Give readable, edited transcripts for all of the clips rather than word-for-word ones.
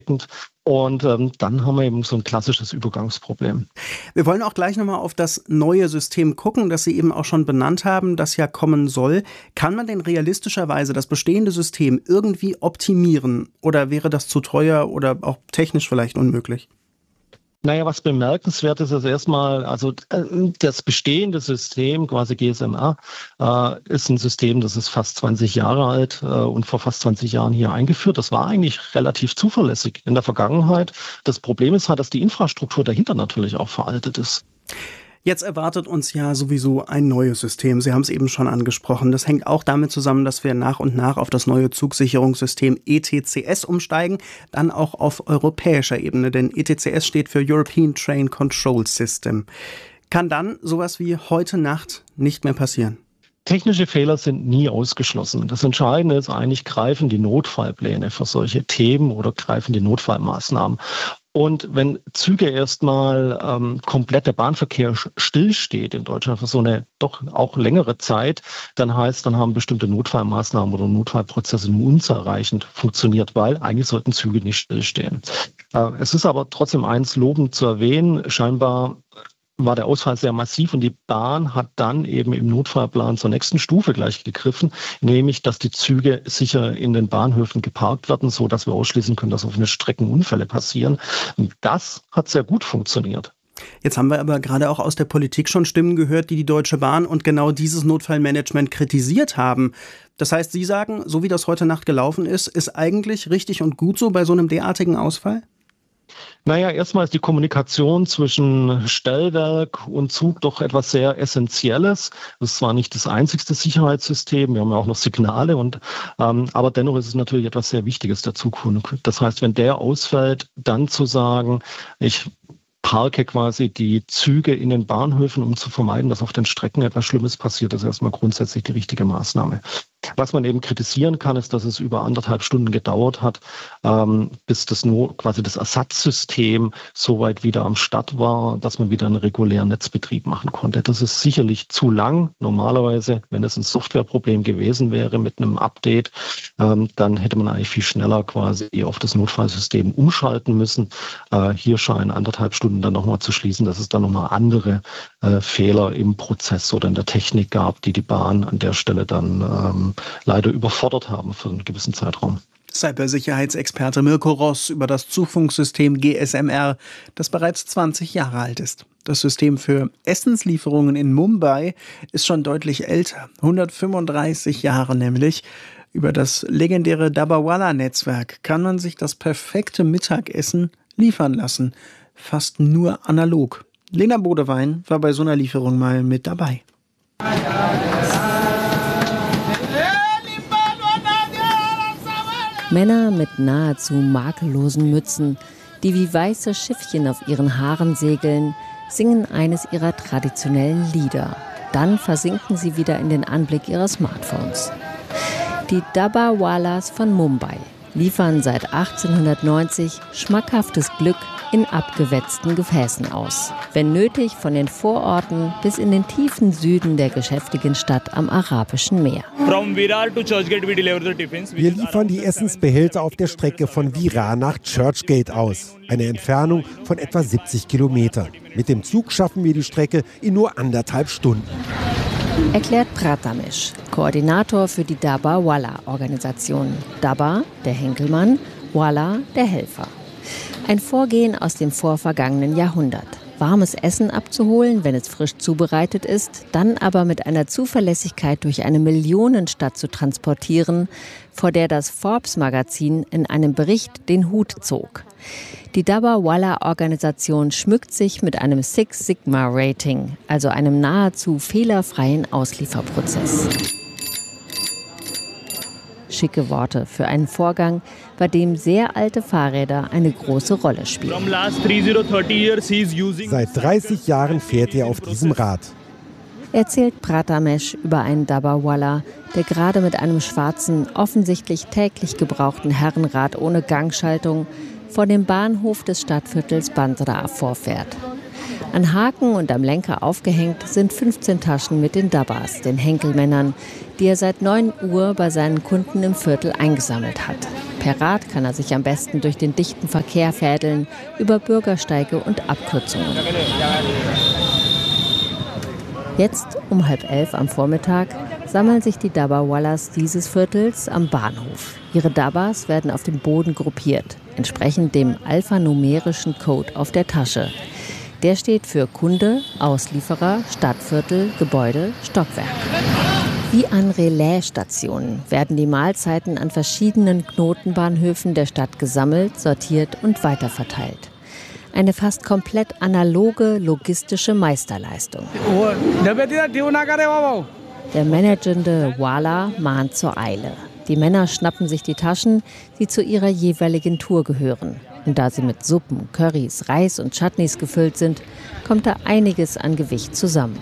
Und dann haben wir eben so ein klassisches Übergangsproblem. Wir wollen auch gleich nochmal auf das neue System gucken, das Sie eben auch schon benannt haben, das ja kommen soll. Kann man denn realistischerweise das bestehende System irgendwie optimieren? Oder wäre das zu teuer oder auch technisch vielleicht unmöglich? Naja, was bemerkenswert ist, ist erstmal, also das bestehende System, quasi GSMR, ist ein System, das ist fast 20 Jahre alt und vor fast 20 Jahren hier eingeführt. Das war eigentlich relativ zuverlässig in der Vergangenheit. Das Problem ist halt, dass die Infrastruktur dahinter natürlich auch veraltet ist. Jetzt erwartet uns ja sowieso ein neues System. Sie haben es eben schon angesprochen. Das hängt auch damit zusammen, dass wir nach und nach auf das neue Zugsicherungssystem ETCS umsteigen, dann auch auf europäischer Ebene, denn ETCS steht für European Train Control System. Kann dann sowas wie heute Nacht nicht mehr passieren? Technische Fehler sind nie ausgeschlossen. Das Entscheidende ist eigentlich, greifen die Notfallpläne für solche Themen oder greifen die Notfallmaßnahmen. Und wenn Züge erstmal komplett der Bahnverkehr stillsteht in Deutschland für so eine doch auch längere Zeit, dann haben bestimmte Notfallmaßnahmen oder Notfallprozesse nur unzureichend funktioniert, weil eigentlich sollten Züge nicht stillstehen. Es ist aber trotzdem eins lobend zu erwähnen, scheinbar war der Ausfall sehr massiv und die Bahn hat dann eben im Notfallplan zur nächsten Stufe gleich gegriffen, nämlich, dass die Züge sicher in den Bahnhöfen geparkt werden, so dass wir ausschließen können, dass auf den Strecken Unfälle passieren. Und das hat sehr gut funktioniert. Jetzt haben wir aber gerade auch aus der Politik schon Stimmen gehört, die die Deutsche Bahn und genau dieses Notfallmanagement kritisiert haben. Das heißt, Sie sagen, so wie das heute Nacht gelaufen ist eigentlich richtig und gut so bei so einem derartigen Ausfall? Naja, erstmal ist die Kommunikation zwischen Stellwerk und Zug doch etwas sehr Essentielles. Das ist zwar nicht das einzigste Sicherheitssystem, wir haben ja auch noch Signale, aber dennoch ist es natürlich etwas sehr Wichtiges der Zukunft. Das heißt, wenn der ausfällt, dann zu sagen, ich parke quasi die Züge in den Bahnhöfen, um zu vermeiden, dass auf den Strecken etwas Schlimmes passiert, ist erstmal grundsätzlich die richtige Maßnahme. Was man eben kritisieren kann, ist, dass es über 1,5 Stunden gedauert hat, bis das Ersatzsystem soweit wieder am Start war, dass man wieder einen regulären Netzbetrieb machen konnte. Das ist sicherlich zu lang. Normalerweise, wenn es ein Softwareproblem gewesen wäre mit einem Update, dann hätte man eigentlich viel schneller quasi auf das Notfallsystem umschalten müssen. Hier scheinen 1,5 Stunden dann nochmal zu schließen, dass es dann nochmal andere Fehler im Prozess oder in der Technik gab, die Bahn an der Stelle dann leider überfordert haben für einen gewissen Zeitraum. Cybersicherheitsexperte Mirko Ross über das Zugfunksystem GSMR, das bereits 20 Jahre alt ist. Das System für Essenslieferungen in Mumbai ist schon deutlich älter, 135 Jahre nämlich. Über das legendäre Dabawala-Netzwerk kann man sich das perfekte Mittagessen liefern lassen, fast nur analog. Lena Bodewein war bei so einer Lieferung mal mit dabei. Männer mit nahezu makellosen Mützen, die wie weiße Schiffchen auf ihren Haaren segeln, singen eines ihrer traditionellen Lieder. Dann versinken sie wieder in den Anblick ihrer Smartphones. Die Dabbawalas von Mumbai liefern seit 1890 schmackhaftes Glück in abgewetzten Gefäßen aus. Wenn nötig von den Vororten bis in den tiefen Süden der geschäftigen Stadt am Arabischen Meer. Wir liefern die Essensbehälter auf der Strecke von Virar nach Churchgate aus. Eine Entfernung von etwa 70 Kilometern. Mit dem Zug schaffen wir die Strecke in nur 1,5 Stunden. Erklärt Prathamesh, Koordinator für die Dabbawala-Organisation. Dabba, der Henkelmann, Wala, der Helfer. Ein Vorgehen aus dem vorvergangenen Jahrhundert. Warmes Essen abzuholen, wenn es frisch zubereitet ist, dann aber mit einer Zuverlässigkeit durch eine Millionenstadt zu transportieren, vor der das Forbes-Magazin in einem Bericht den Hut zog. Die Dabbawala-Organisation schmückt sich mit einem Six Sigma-Rating, also einem nahezu fehlerfreien Auslieferprozess. Schicke Worte für einen Vorgang, bei dem sehr alte Fahrräder eine große Rolle spielen. Seit 30 Jahren fährt er auf diesem Rad. Erzählt Prathamesh über einen Dabbawala, der gerade mit einem schwarzen, offensichtlich täglich gebrauchten Herrenrad ohne Gangschaltung vor dem Bahnhof des Stadtviertels Bandra vorfährt. An Haken und am Lenker aufgehängt sind 15 Taschen mit den Dabbas, den Henkelmännern, die er seit 9 Uhr bei seinen Kunden im Viertel eingesammelt hat. Per Rad kann er sich am besten durch den dichten Verkehr fädeln, über Bürgersteige und Abkürzungen. Jetzt um 10:30 am Vormittag sammeln sich die Dabbawallas dieses Viertels am Bahnhof. Ihre Dabbas werden auf dem Boden gruppiert, entsprechend dem alphanumerischen Code auf der Tasche. Der steht für Kunde, Auslieferer, Stadtviertel, Gebäude, Stockwerk. Wie an Relaisstationen werden die Mahlzeiten an verschiedenen Knotenbahnhöfen der Stadt gesammelt, sortiert und weiterverteilt. Eine fast komplett analoge logistische Meisterleistung. Der managende Wala mahnt zur Eile. Die Männer schnappen sich die Taschen, die zu ihrer jeweiligen Tour gehören. Und da sie mit Suppen, Currys, Reis und Chutneys gefüllt sind, kommt da einiges an Gewicht zusammen.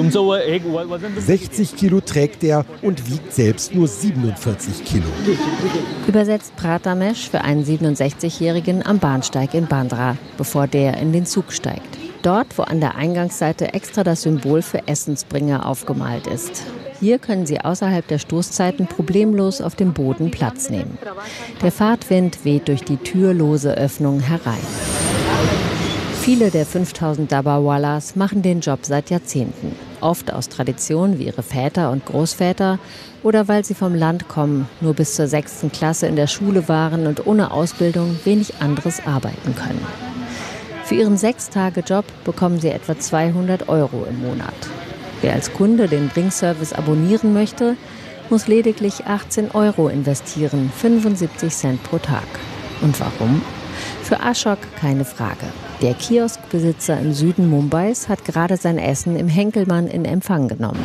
60 Kilo trägt er und wiegt selbst nur 47 Kilo. Übersetzt Pratamesh für einen 67-Jährigen am Bahnsteig in Bandra, bevor der in den Zug steigt. Dort, wo an der Eingangsseite extra das Symbol für Essensbringer aufgemalt ist. Hier können sie außerhalb der Stoßzeiten problemlos auf dem Boden Platz nehmen. Der Fahrtwind weht durch die türlose Öffnung herein. Viele der 5000 Dabbawallas machen den Job seit Jahrzehnten. Oft aus Tradition wie ihre Väter und Großväter oder weil sie vom Land kommen, nur bis zur 6. Klasse in der Schule waren und ohne Ausbildung wenig anderes arbeiten können. Für ihren 6-Tage-Job bekommen sie etwa 200 € im Monat. Wer als Kunde den Bringservice abonnieren möchte, muss lediglich 18 € investieren, 75 Cent pro Tag. Und warum? Für Ashok keine Frage. Der Kioskbesitzer im Süden Mumbais hat gerade sein Essen im Henkelmann in Empfang genommen.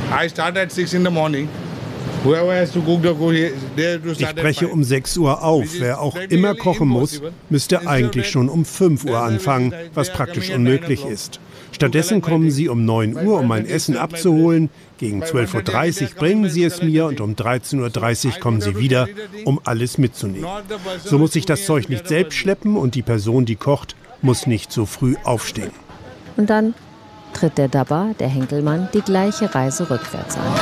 Ich breche um 6 Uhr auf. Wer auch immer kochen muss, müsste eigentlich schon um 5 Uhr anfangen, was praktisch unmöglich ist. Stattdessen kommen sie um 9 Uhr, um mein Essen abzuholen. Gegen 12:30 Uhr bringen sie es mir und um 13:30 Uhr kommen sie wieder, um alles mitzunehmen. So muss ich das Zeug nicht selbst schleppen und die Person, die kocht, muss nicht so früh aufstehen. Und dann tritt der Dabba, der Henkelmann, die gleiche Reise rückwärts an.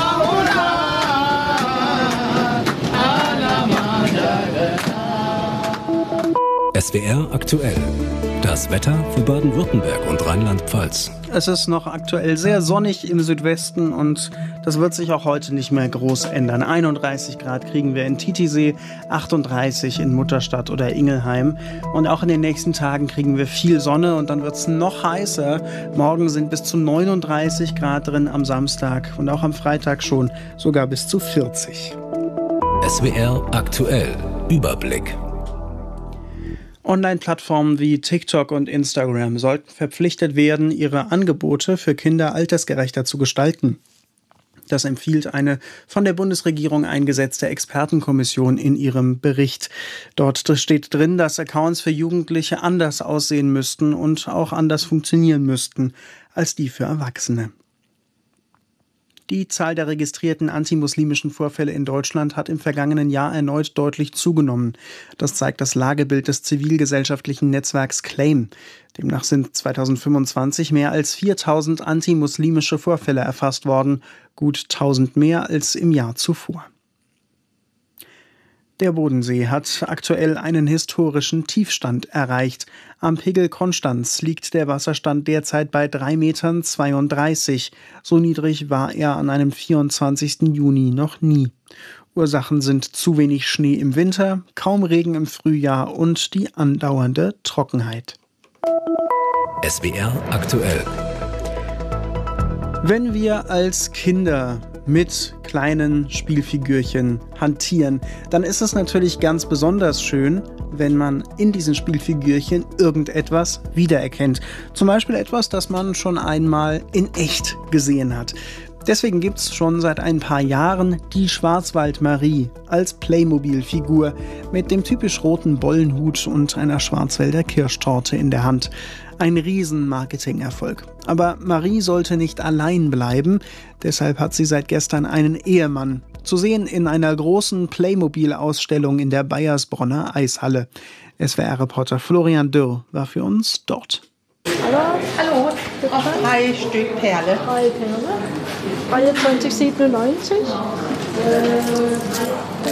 SWR aktuell. Das Wetter für Baden-Württemberg und Rheinland-Pfalz. Es ist noch aktuell sehr sonnig im Südwesten und das wird sich auch heute nicht mehr groß ändern. 31 Grad kriegen wir in Titisee, 38 in Mutterstadt oder Ingelheim. Und auch in den nächsten Tagen kriegen wir viel Sonne und dann wird es noch heißer. Morgen sind bis zu 39 Grad drin am Samstag und auch am Freitag schon sogar bis zu 40. SWR aktuell. Überblick. Online-Plattformen wie TikTok und Instagram sollten verpflichtet werden, ihre Angebote für Kinder altersgerechter zu gestalten. Das empfiehlt eine von der Bundesregierung eingesetzte Expertenkommission in ihrem Bericht. Dort steht drin, dass Accounts für Jugendliche anders aussehen müssten und auch anders funktionieren müssten als die für Erwachsene. Die Zahl der registrierten antimuslimischen Vorfälle in Deutschland hat im vergangenen Jahr erneut deutlich zugenommen. Das zeigt das Lagebild des zivilgesellschaftlichen Netzwerks Claim. Demnach sind 2025 mehr als 4000 antimuslimische Vorfälle erfasst worden, gut 1000 mehr als im Jahr zuvor. Der Bodensee hat aktuell einen historischen Tiefstand erreicht. Am Pegel Konstanz liegt der Wasserstand derzeit bei 3,32 Metern. So niedrig war er an einem 24. Juni noch nie. Ursachen sind zu wenig Schnee im Winter, kaum Regen im Frühjahr und die andauernde Trockenheit. SWR aktuell. Wenn wir als Kinder mit kleinen Spielfigürchen hantieren, dann ist es natürlich ganz besonders schön, wenn man in diesen Spielfigürchen irgendetwas wiedererkennt. Zum Beispiel etwas, das man schon einmal in echt gesehen hat. Deswegen gibt es schon seit ein paar Jahren die Schwarzwald-Marie als Playmobil-Figur mit dem typisch roten Bollenhut und einer Schwarzwälder Kirschtorte in der Hand. Ein Riesen-Marketing-Erfolg. Aber Marie sollte nicht allein bleiben, deshalb hat sie seit gestern einen Ehemann. Zu sehen in einer großen Playmobil-Ausstellung in der Bayersbronner Eishalle. SWR-Reporter Florian Dürr war für uns dort. Hallo. Hallo. Auch 3 Stück Perle. 3 Perle. 23,97.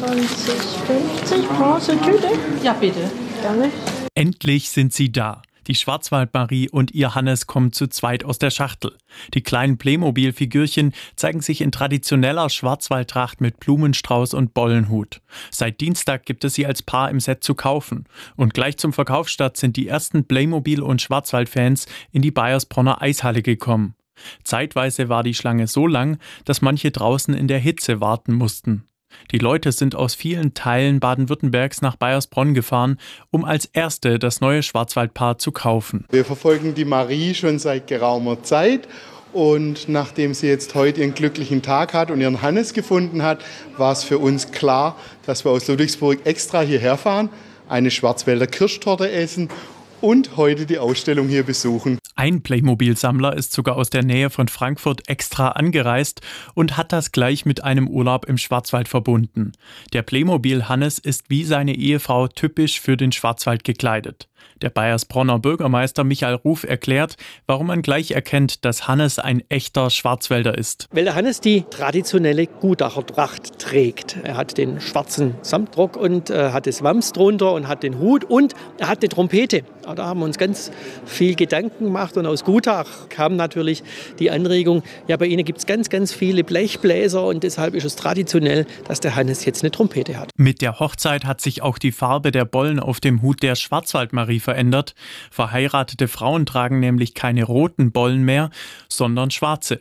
20,50 Bronzetüte? Ja, bitte. Gerne. Endlich sind sie da. Die Schwarzwaldmarie und ihr Hannes kommen zu zweit aus der Schachtel. Die kleinen Playmobil-Figürchen zeigen sich in traditioneller Schwarzwaldtracht mit Blumenstrauß und Bollenhut. Seit Dienstag gibt es sie als Paar im Set zu kaufen. Und gleich zum Verkaufsstart sind die ersten Playmobil- und Schwarzwald-Fans in die Baiersbronner Eishalle gekommen. Zeitweise war die Schlange so lang, dass manche draußen in der Hitze warten mussten. Die Leute sind aus vielen Teilen Baden-Württembergs nach Baiersbronn gefahren, um als Erste das neue Schwarzwaldpaar zu kaufen. Wir verfolgen die Marie schon seit geraumer Zeit und nachdem sie jetzt heute ihren glücklichen Tag hat und ihren Hannes gefunden hat, war es für uns klar, dass wir aus Ludwigsburg extra hierher fahren, eine Schwarzwälder Kirschtorte essen und heute die Ausstellung hier besuchen. Ein Playmobil-Sammler ist sogar aus der Nähe von Frankfurt extra angereist und hat das gleich mit einem Urlaub im Schwarzwald verbunden. Der Playmobil-Hannes ist wie seine Ehefrau typisch für den Schwarzwald gekleidet. Der Baiersbronner Bürgermeister Michael Ruf erklärt, warum man gleich erkennt, dass Hannes ein echter Schwarzwälder ist. Weil der Hannes die traditionelle Gutachertracht trägt. Er hat den schwarzen Samtrock und hat das Wams drunter und hat den Hut und er hat eine Trompete. Da haben wir uns ganz viel Gedanken gemacht und aus Gutach kam natürlich die Anregung, ja, bei Ihnen gibt es ganz, ganz viele Blechbläser und deshalb ist es traditionell, dass der Hannes jetzt eine Trompete hat. Mit der Hochzeit hat sich auch die Farbe der Bollen auf dem Hut der Schwarzwaldmarie verändert. Verheiratete Frauen tragen nämlich keine roten Bollen mehr, sondern schwarze.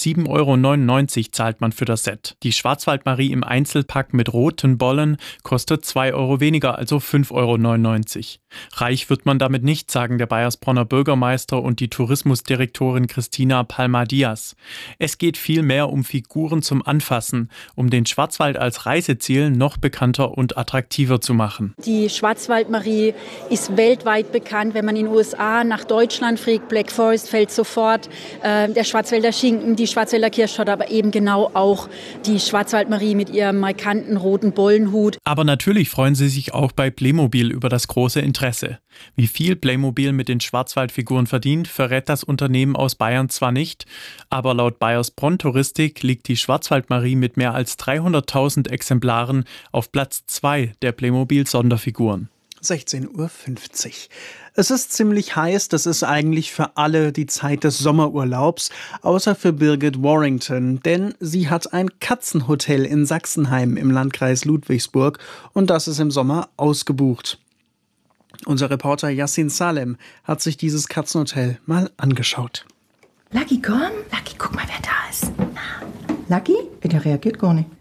7,99 € zahlt man für das Set. Die Schwarzwaldmarie im Einzelpack mit roten Bollen kostet 2 € weniger, also 5,99 €. Reich wird man damit nicht, sagen der Baiersbronner Bürgermeister und die Tourismusdirektorin Christina Palma-Diaz. Es geht vielmehr um Figuren zum Anfassen, um den Schwarzwald als Reiseziel noch bekannter und attraktiver zu machen. Die Schwarzwaldmarie ist weltweit bekannt. Wenn man in den USA nach Deutschland fliegt, Black Forest fällt sofort, der Schwarzwälder Schinken, die Schwarzwälder Kirschtorte, aber eben genau auch die Schwarzwaldmarie mit ihrem markanten roten Bollenhut. Aber natürlich freuen sie sich auch bei Playmobil über das große Interesse. Wie viel Playmobil mit den Schwarzwaldfiguren verdient, verrät das Unternehmen aus Bayern zwar nicht, aber laut Baiersbronn Touristik liegt die Schwarzwaldmarie mit mehr als 300.000 Exemplaren auf Platz 2 der Playmobil-Sonderfiguren. 16:50 Uhr. Es ist ziemlich heiß, das ist eigentlich für alle die Zeit des Sommerurlaubs, außer für Birgit Warrington, denn sie hat ein Katzenhotel in Sachsenheim im Landkreis Ludwigsburg und das ist im Sommer ausgebucht. Unser Reporter Yassin Salem hat sich dieses Katzenhotel mal angeschaut. Lucky, komm. Lucky, guck mal, wer da ist. Lucky? Der reagiert gar nicht.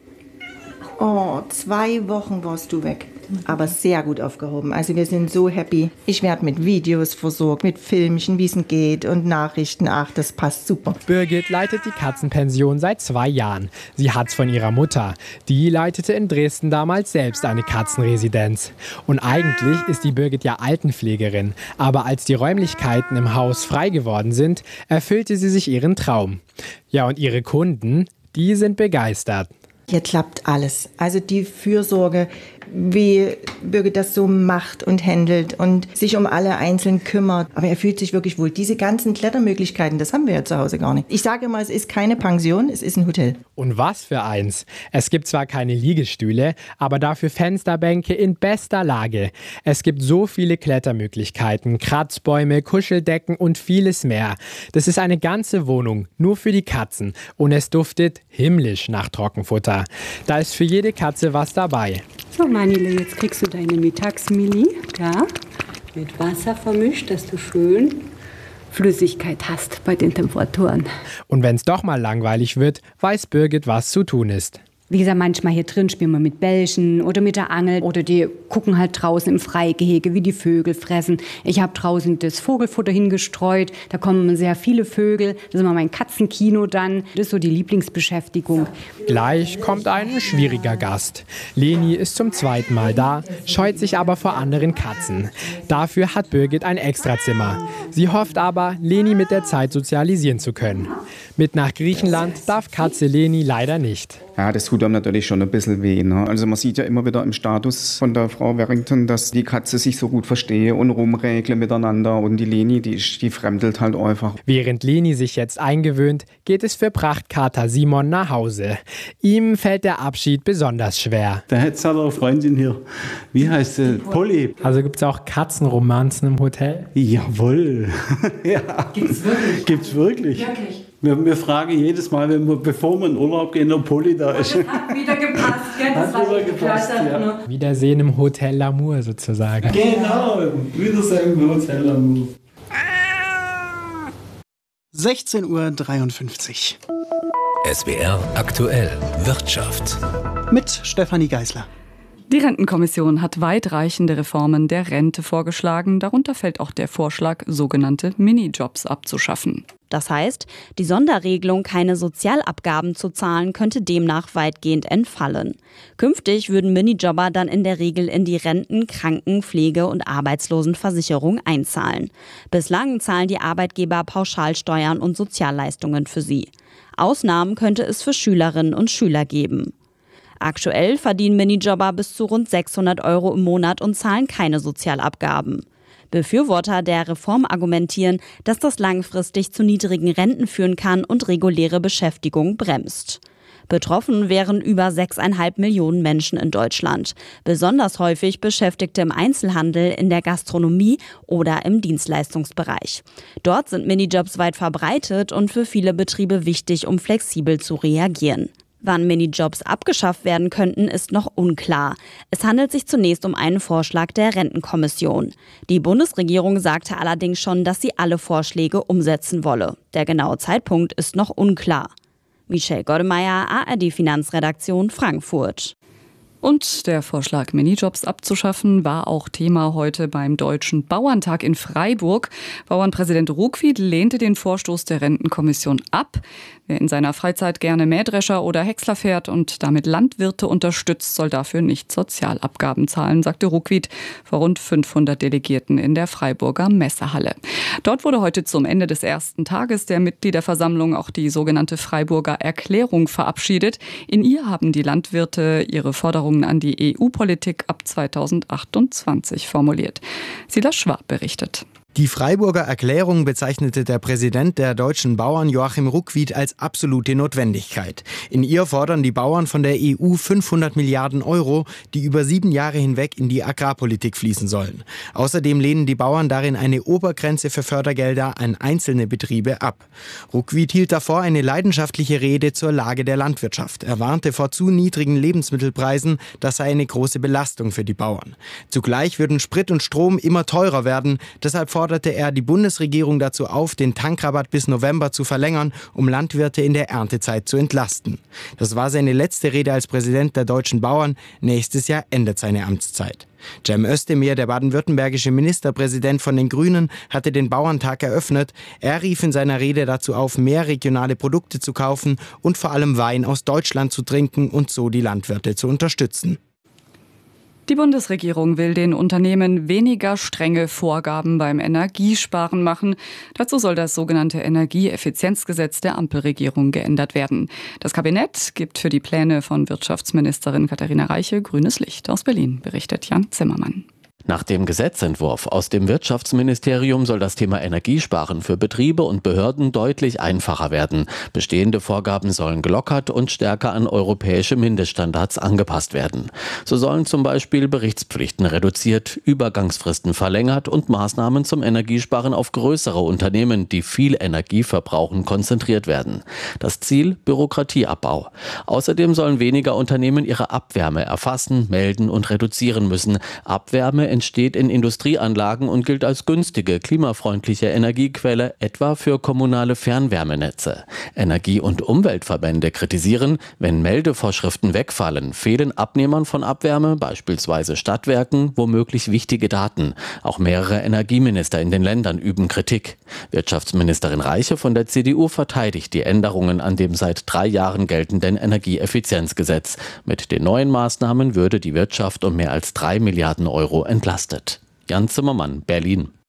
Oh, 2 Wochen warst du weg. Aber sehr gut aufgehoben. Also wir sind so happy. Ich werde mit Videos versorgt, mit Filmchen, wie es geht und Nachrichten. Ach, das passt super. Birgit leitet die Katzenpension seit 2 Jahren. Sie hat's von ihrer Mutter. Die leitete in Dresden damals selbst eine Katzenresidenz. Und eigentlich ist die Birgit ja Altenpflegerin. Aber als die Räumlichkeiten im Haus frei geworden sind, erfüllte sie sich ihren Traum. Ja, und ihre Kunden, die sind begeistert. Hier klappt alles. Also die Fürsorge, wie Birgit das so macht und handelt und sich um alle einzeln kümmert. Aber er fühlt sich wirklich wohl. Diese ganzen Klettermöglichkeiten, das haben wir ja zu Hause gar nicht. Ich sage immer, es ist keine Pension, es ist ein Hotel. Und was für eins. Es gibt zwar keine Liegestühle, aber dafür Fensterbänke in bester Lage. Es gibt so viele Klettermöglichkeiten, Kratzbäume, Kuscheldecken und vieles mehr. Das ist eine ganze Wohnung, nur für die Katzen. Und es duftet himmlisch nach Trockenfutter. Da ist für jede Katze was dabei. So, Manile, jetzt kriegst du deine Mittagsmilli, ja, mit Wasser vermischt, dass du schön Flüssigkeit hast bei den Temperaturen. Und wenn es doch mal langweilig wird, weiß Birgit, was zu tun ist. Wie gesagt, manchmal hier drin spielen wir mit Bällchen oder mit der Angel oder die gucken halt draußen im Freigehege, wie die Vögel fressen. Ich habe draußen das Vogelfutter hingestreut, da kommen sehr viele Vögel. Das ist immer mein Katzenkino dann. Das ist so die Lieblingsbeschäftigung. Gleich kommt ein schwieriger Gast. Leni ist zum 2. Mal da, scheut sich aber vor anderen Katzen. Dafür hat Birgit ein Extrazimmer. Sie hofft aber, Leni mit der Zeit sozialisieren zu können. Mit nach Griechenland darf Katze Leni leider nicht. Ja, das tut einem natürlich schon ein bisschen weh. Ne? Also man sieht ja immer wieder im Status von der Frau Warrington, dass die Katze sich so gut verstehe und rumregle miteinander. Und die Leni, die fremdelt halt einfach. Während Leni sich jetzt eingewöhnt, geht es für Prachtkater Simon nach Hause. Ihm fällt der Abschied besonders schwer. Der hat seine Freundin hier. Wie heißt sie? Polly. Also gibt es auch Katzenromanzen im Hotel? Jawohl. Ja. Gibt's wirklich? Gibt's wirklich? Wirklich? Wir fragen jedes Mal, bevor wir in Urlaub gehen, ob Polly da ist. Das hat wieder gepasst, gell? Das hat wieder gepasst, ja. Wiedersehen im Hotel L'Amour sozusagen. Genau, Wiedersehen im Hotel L'Amour. 16:53 Uhr. SWR aktuell Wirtschaft. Mit Stefanie Geisler. Die Rentenkommission hat weitreichende Reformen der Rente vorgeschlagen. Darunter fällt auch der Vorschlag, sogenannte Minijobs abzuschaffen. Das heißt, die Sonderregelung, keine Sozialabgaben zu zahlen, könnte demnach weitgehend entfallen. Künftig würden Minijobber dann in der Regel in die Renten-, Kranken-, Pflege- und Arbeitslosenversicherung einzahlen. Bislang zahlen die Arbeitgeber Pauschalsteuern und Sozialleistungen für sie. Ausnahmen könnte es für Schülerinnen und Schüler geben. Aktuell verdienen Minijobber bis zu rund 600 € im Monat und zahlen keine Sozialabgaben. Befürworter der Reform argumentieren, dass das langfristig zu niedrigen Renten führen kann und reguläre Beschäftigung bremst. Betroffen wären über 6,5 Millionen Menschen in Deutschland. Besonders häufig Beschäftigte im Einzelhandel, in der Gastronomie oder im Dienstleistungsbereich. Dort sind Minijobs weit verbreitet und für viele Betriebe wichtig, um flexibel zu reagieren. Wann Minijobs abgeschafft werden könnten, ist noch unklar. Es handelt sich zunächst um einen Vorschlag der Rentenkommission. Die Bundesregierung sagte allerdings schon, dass sie alle Vorschläge umsetzen wolle. Der genaue Zeitpunkt ist noch unklar. Michelle Goddemeyer, ARD Finanzredaktion, Frankfurt. Und der Vorschlag, Minijobs abzuschaffen, war auch Thema heute beim Deutschen Bauerntag in Freiburg. Bauernpräsident Ruckwied lehnte den Vorstoß der Rentenkommission ab. Wer in seiner Freizeit gerne Mähdrescher oder Häcksler fährt und damit Landwirte unterstützt, soll dafür nicht Sozialabgaben zahlen, sagte Ruckwied vor rund 500 Delegierten in der Freiburger Messehalle. Dort wurde heute zum Ende des ersten Tages der Mitgliederversammlung auch die sogenannte Freiburger Erklärung verabschiedet. In ihr haben die Landwirte ihre Forderungen an die EU-Politik ab 2028 formuliert. Silas Schwab berichtet. Die Freiburger Erklärung bezeichnete der Präsident der deutschen Bauern Joachim Ruckwied als absolute Notwendigkeit. In ihr fordern die Bauern von der EU 500 Milliarden €, die über 7 Jahre hinweg in die Agrarpolitik fließen sollen. Außerdem lehnen die Bauern darin eine Obergrenze für Fördergelder an einzelne Betriebe ab. Ruckwied hielt davor eine leidenschaftliche Rede zur Lage der Landwirtschaft. Er warnte vor zu niedrigen Lebensmittelpreisen, das sei eine große Belastung für die Bauern. Zugleich würden Sprit und Strom immer teurer werden, deshalb forderte er die Bundesregierung dazu auf, den Tankrabatt bis November zu verlängern, um Landwirte in der Erntezeit zu entlasten. Das war seine letzte Rede als Präsident der deutschen Bauern. Nächstes Jahr endet seine Amtszeit. Cem Özdemir, der baden-württembergische Ministerpräsident von den Grünen, hatte den Bauerntag eröffnet. Er rief in seiner Rede dazu auf, mehr regionale Produkte zu kaufen und vor allem Wein aus Deutschland zu trinken und so die Landwirte zu unterstützen. Die Bundesregierung will den Unternehmen weniger strenge Vorgaben beim Energiesparen machen. Dazu soll das sogenannte Energieeffizienzgesetz der Ampelregierung geändert werden. Das Kabinett gibt für die Pläne von Wirtschaftsministerin Katharina Reiche grünes Licht. Aus Berlin berichtet Jan Zimmermann. Nach dem Gesetzentwurf aus dem Wirtschaftsministerium soll das Thema Energiesparen für Betriebe und Behörden deutlich einfacher werden. Bestehende Vorgaben sollen gelockert und stärker an europäische Mindeststandards angepasst werden. So sollen zum Beispiel Berichtspflichten reduziert, Übergangsfristen verlängert und Maßnahmen zum Energiesparen auf größere Unternehmen, die viel Energie verbrauchen, konzentriert werden. Das Ziel: Bürokratieabbau. Außerdem sollen weniger Unternehmen ihre Abwärme erfassen, melden und reduzieren müssen. Abwärme entsteht in Industrieanlagen und gilt als günstige, klimafreundliche Energiequelle, etwa für kommunale Fernwärmenetze. Energie- und Umweltverbände kritisieren, wenn Meldevorschriften wegfallen, fehlen Abnehmern von Abwärme, beispielsweise Stadtwerken, womöglich wichtige Daten. Auch mehrere Energieminister in den Ländern üben Kritik. Wirtschaftsministerin Reiche von der CDU verteidigt die Änderungen an dem seit 3 Jahren geltenden Energieeffizienzgesetz. Mit den neuen Maßnahmen würde die Wirtschaft um mehr als 3 Milliarden € entlastet. Jan Zimmermann, Berlin.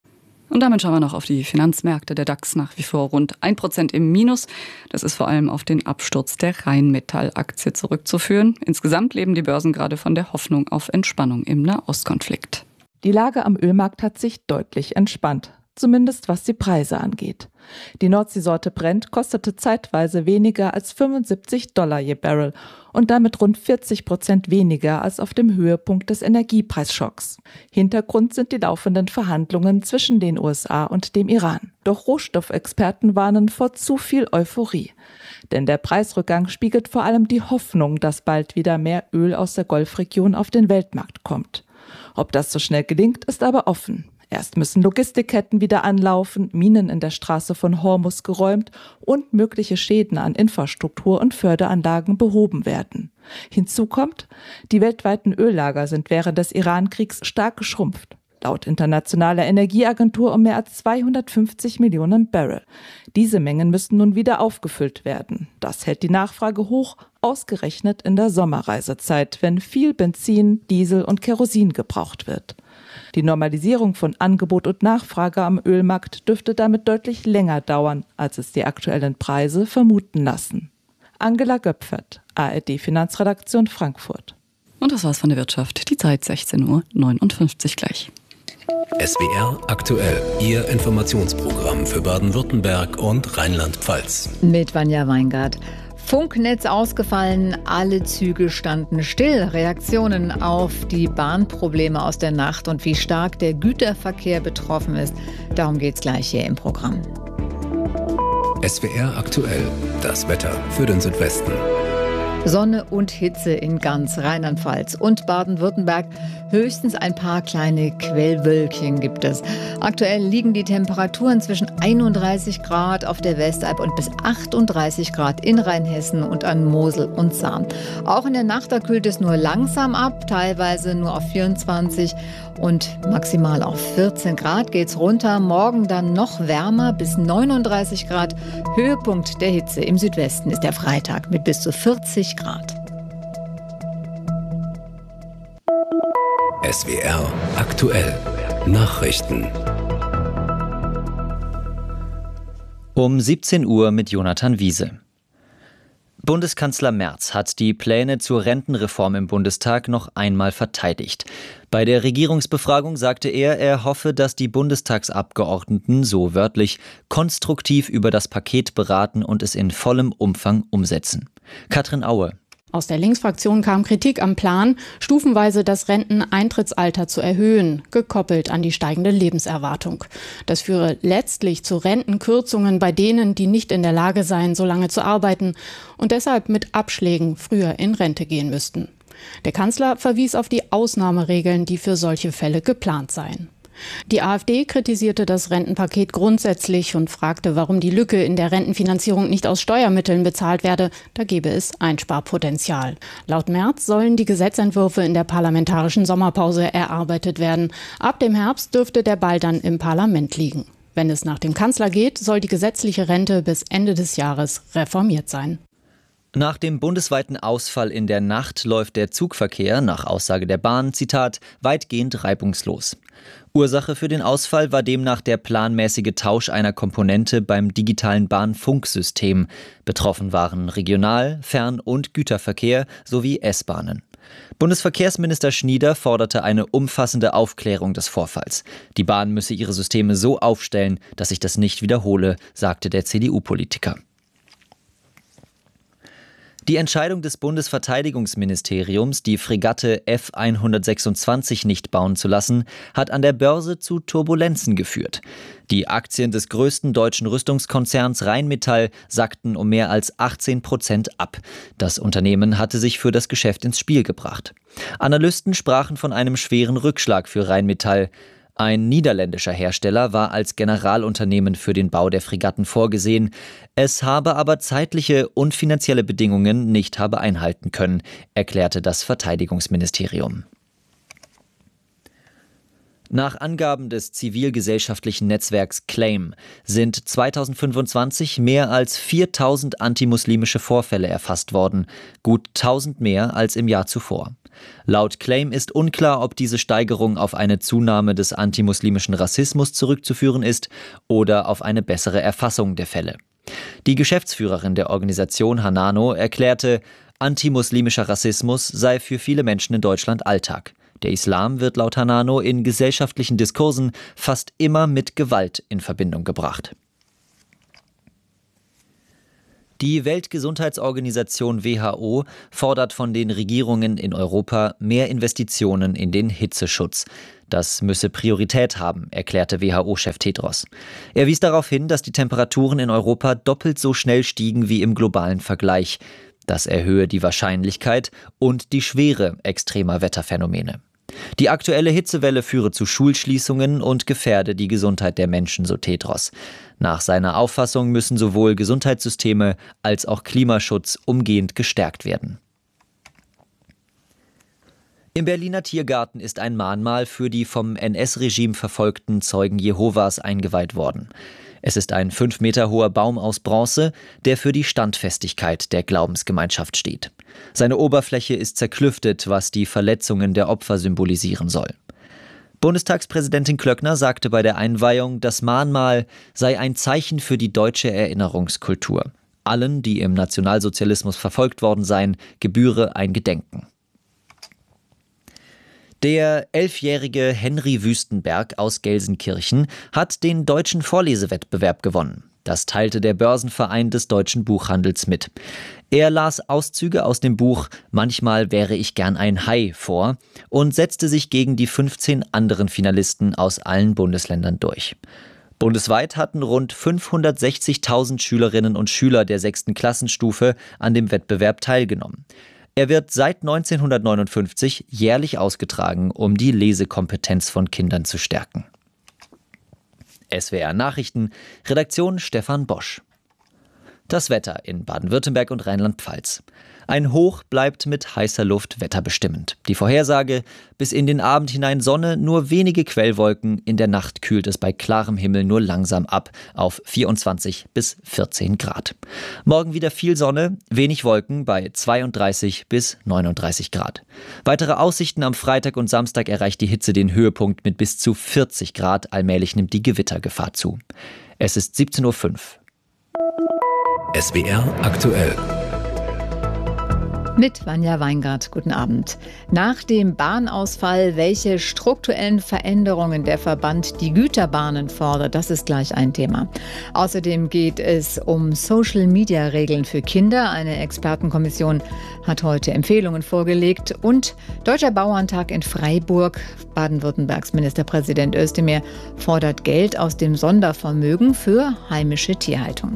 Und damit schauen wir noch auf die Finanzmärkte. Der DAX nach wie vor rund 1% im Minus. Das ist vor allem auf den Absturz der Rheinmetall-Aktie zurückzuführen. Insgesamt leben die Börsen gerade von der Hoffnung auf Entspannung im Nahostkonflikt. Die Lage am Ölmarkt hat sich deutlich entspannt, zumindest was die Preise angeht. Die Nordseesorte Brent kostete zeitweise weniger als $75 je Barrel und damit rund 40% weniger als auf dem Höhepunkt des Energiepreisschocks. Hintergrund sind die laufenden Verhandlungen zwischen den USA und dem Iran. Doch Rohstoffexperten warnen vor zu viel Euphorie. Denn der Preisrückgang spiegelt vor allem die Hoffnung, dass bald wieder mehr Öl aus der Golfregion auf den Weltmarkt kommt. Ob das so schnell gelingt, ist aber offen. Erst müssen Logistikketten wieder anlaufen, Minen in der Straße von Hormuz geräumt und mögliche Schäden an Infrastruktur und Förderanlagen behoben werden. Hinzu kommt, die weltweiten Öllager sind während des Iran-Kriegs stark geschrumpft. Laut Internationaler Energieagentur um mehr als 250 Millionen Barrel. Diese Mengen müssten nun wieder aufgefüllt werden. Das hält die Nachfrage hoch, ausgerechnet in der Sommerreisezeit, wenn viel Benzin, Diesel und Kerosin gebraucht wird. Die Normalisierung von Angebot und Nachfrage am Ölmarkt dürfte damit deutlich länger dauern, als es die aktuellen Preise vermuten lassen. Angela Göpfert, ARD-Finanzredaktion Frankfurt. Und das war's von der Wirtschaft. Die Zeit 16:59 Uhr gleich. SWR aktuell, Ihr Informationsprogramm für Baden-Württemberg und Rheinland-Pfalz. Mit Vanja Weingart. Funknetz ausgefallen, alle Züge standen still. Reaktionen auf die Bahnprobleme aus der Nacht und wie stark der Güterverkehr betroffen ist. Darum geht's gleich hier im Programm. SWR aktuell, das Wetter für den Südwesten. Sonne und Hitze in ganz Rheinland-Pfalz und Baden-Württemberg. Höchstens ein paar kleine Quellwölkchen gibt es. Aktuell liegen die Temperaturen zwischen 31 Grad auf der Westalb und bis 38 Grad in Rheinhessen und an Mosel und Saar. Auch in der Nacht, da kühlt es nur langsam ab, teilweise nur auf 24 und maximal auf 14 Grad geht's runter. Morgen dann noch wärmer bis 39 Grad. Höhepunkt der Hitze im Südwesten ist der Freitag mit bis zu 40 Grad. SWR aktuell. Nachrichten. Um 17 Uhr mit Jonathan Wiese. Bundeskanzler Merz hat die Pläne zur Rentenreform im Bundestag noch einmal verteidigt. Bei der Regierungsbefragung sagte er hoffe, dass die Bundestagsabgeordneten, so wörtlich, konstruktiv über das Paket beraten und es in vollem Umfang umsetzen. Katrin Aue. Aus der Linksfraktion kam Kritik am Plan, stufenweise das Renteneintrittsalter zu erhöhen, gekoppelt an die steigende Lebenserwartung. Das führe letztlich zu Rentenkürzungen bei denen, die nicht in der Lage seien, so lange zu arbeiten und deshalb mit Abschlägen früher in Rente gehen müssten. Der Kanzler verwies auf die Ausnahmeregeln, die für solche Fälle geplant seien. Die AfD kritisierte das Rentenpaket grundsätzlich und fragte, warum die Lücke in der Rentenfinanzierung nicht aus Steuermitteln bezahlt werde. Da gebe es Einsparpotenzial. Laut Merz sollen die Gesetzentwürfe in der parlamentarischen Sommerpause erarbeitet werden. Ab dem Herbst dürfte der Ball dann im Parlament liegen. Wenn es nach dem Kanzler geht, soll die gesetzliche Rente bis Ende des Jahres reformiert sein. Nach dem bundesweiten Ausfall in der Nacht läuft der Zugverkehr, nach Aussage der Bahn, Zitat, weitgehend reibungslos. Ursache für den Ausfall war demnach der planmäßige Tausch einer Komponente beim digitalen Bahnfunksystem. Betroffen waren Regional-, Fern- und Güterverkehr sowie S-Bahnen. Bundesverkehrsminister Schnieder forderte eine umfassende Aufklärung des Vorfalls. Die Bahn müsse ihre Systeme so aufstellen, dass sich das nicht wiederhole, sagte der CDU-Politiker. Die Entscheidung des Bundesverteidigungsministeriums, die Fregatte F-126 nicht bauen zu lassen, hat an der Börse zu Turbulenzen geführt. Die Aktien des größten deutschen Rüstungskonzerns Rheinmetall sackten um mehr als 18% ab. Das Unternehmen hatte sich für das Geschäft ins Spiel gebracht. Analysten sprachen von einem schweren Rückschlag für Rheinmetall. Ein niederländischer Hersteller war als Generalunternehmen für den Bau der Fregatten vorgesehen. Es habe aber zeitliche und finanzielle Bedingungen nicht habe einhalten können, erklärte das Verteidigungsministerium. Nach Angaben des zivilgesellschaftlichen Netzwerks CLAIM sind 2025 mehr als 4.000 antimuslimische Vorfälle erfasst worden, gut 1.000 mehr als im Jahr zuvor. Laut CLAIM ist unklar, ob diese Steigerung auf eine Zunahme des antimuslimischen Rassismus zurückzuführen ist oder auf eine bessere Erfassung der Fälle. Die Geschäftsführerin der Organisation Hanano erklärte, antimuslimischer Rassismus sei für viele Menschen in Deutschland Alltag. Der Islam wird laut Hanano in gesellschaftlichen Diskursen fast immer mit Gewalt in Verbindung gebracht. Die Weltgesundheitsorganisation WHO fordert von den Regierungen in Europa mehr Investitionen in den Hitzeschutz. Das müsse Priorität haben, erklärte WHO-Chef Tedros. Er wies darauf hin, dass die Temperaturen in Europa doppelt so schnell stiegen wie im globalen Vergleich. Das erhöhe die Wahrscheinlichkeit und die Schwere extremer Wetterphänomene. Die aktuelle Hitzewelle führe zu Schulschließungen und gefährde die Gesundheit der Menschen, so Tedros. Nach seiner Auffassung müssen sowohl Gesundheitssysteme als auch Klimaschutz umgehend gestärkt werden. Im Berliner Tiergarten ist ein Mahnmal für die vom NS-Regime verfolgten Zeugen Jehovas eingeweiht worden. Es ist ein 5 Meter hoher Baum aus Bronze, der für die Standfestigkeit der Glaubensgemeinschaft steht. Seine Oberfläche ist zerklüftet, was die Verletzungen der Opfer symbolisieren soll. Bundestagspräsidentin Klöckner sagte bei der Einweihung, das Mahnmal sei ein Zeichen für die deutsche Erinnerungskultur. Allen, die im Nationalsozialismus verfolgt worden seien, gebühre ein Gedenken. Der 11-jährige Henry Wüstenberg aus Gelsenkirchen hat den deutschen Vorlesewettbewerb gewonnen. Das teilte der Börsenverein des deutschen Buchhandels mit. Er las Auszüge aus dem Buch »Manchmal wäre ich gern ein Hai« vor und setzte sich gegen die 15 anderen Finalisten aus allen Bundesländern durch. Bundesweit hatten rund 560.000 Schülerinnen und Schüler der 6. Klassenstufe an dem Wettbewerb teilgenommen. Er wird seit 1959 jährlich ausgetragen, um die Lesekompetenz von Kindern zu stärken. SWR Nachrichten, Redaktion Stefan Bosch. Das Wetter in Baden-Württemberg und Rheinland-Pfalz. Ein Hoch bleibt mit heißer Luft wetterbestimmend. Die Vorhersage: bis in den Abend hinein Sonne, nur wenige Quellwolken. In der Nacht kühlt es bei klarem Himmel nur langsam ab auf 24 bis 14 Grad. Morgen wieder viel Sonne, wenig Wolken bei 32 bis 39 Grad. Weitere Aussichten: am Freitag und Samstag erreicht die Hitze den Höhepunkt mit bis zu 40 Grad. Allmählich nimmt die Gewittergefahr zu. Es ist 17:05 Uhr. SWR aktuell. Mit Vanja Weingart, guten Abend. Nach dem Bahnausfall, welche strukturellen Veränderungen der Verband die Güterbahnen fordert, das ist gleich ein Thema. Außerdem geht es um Social-Media-Regeln für Kinder. Eine Expertenkommission hat heute Empfehlungen vorgelegt. Und Deutscher Bauerntag in Freiburg. Baden-Württembergs Ministerpräsident Özdemir fordert Geld aus dem Sondervermögen für heimische Tierhaltung.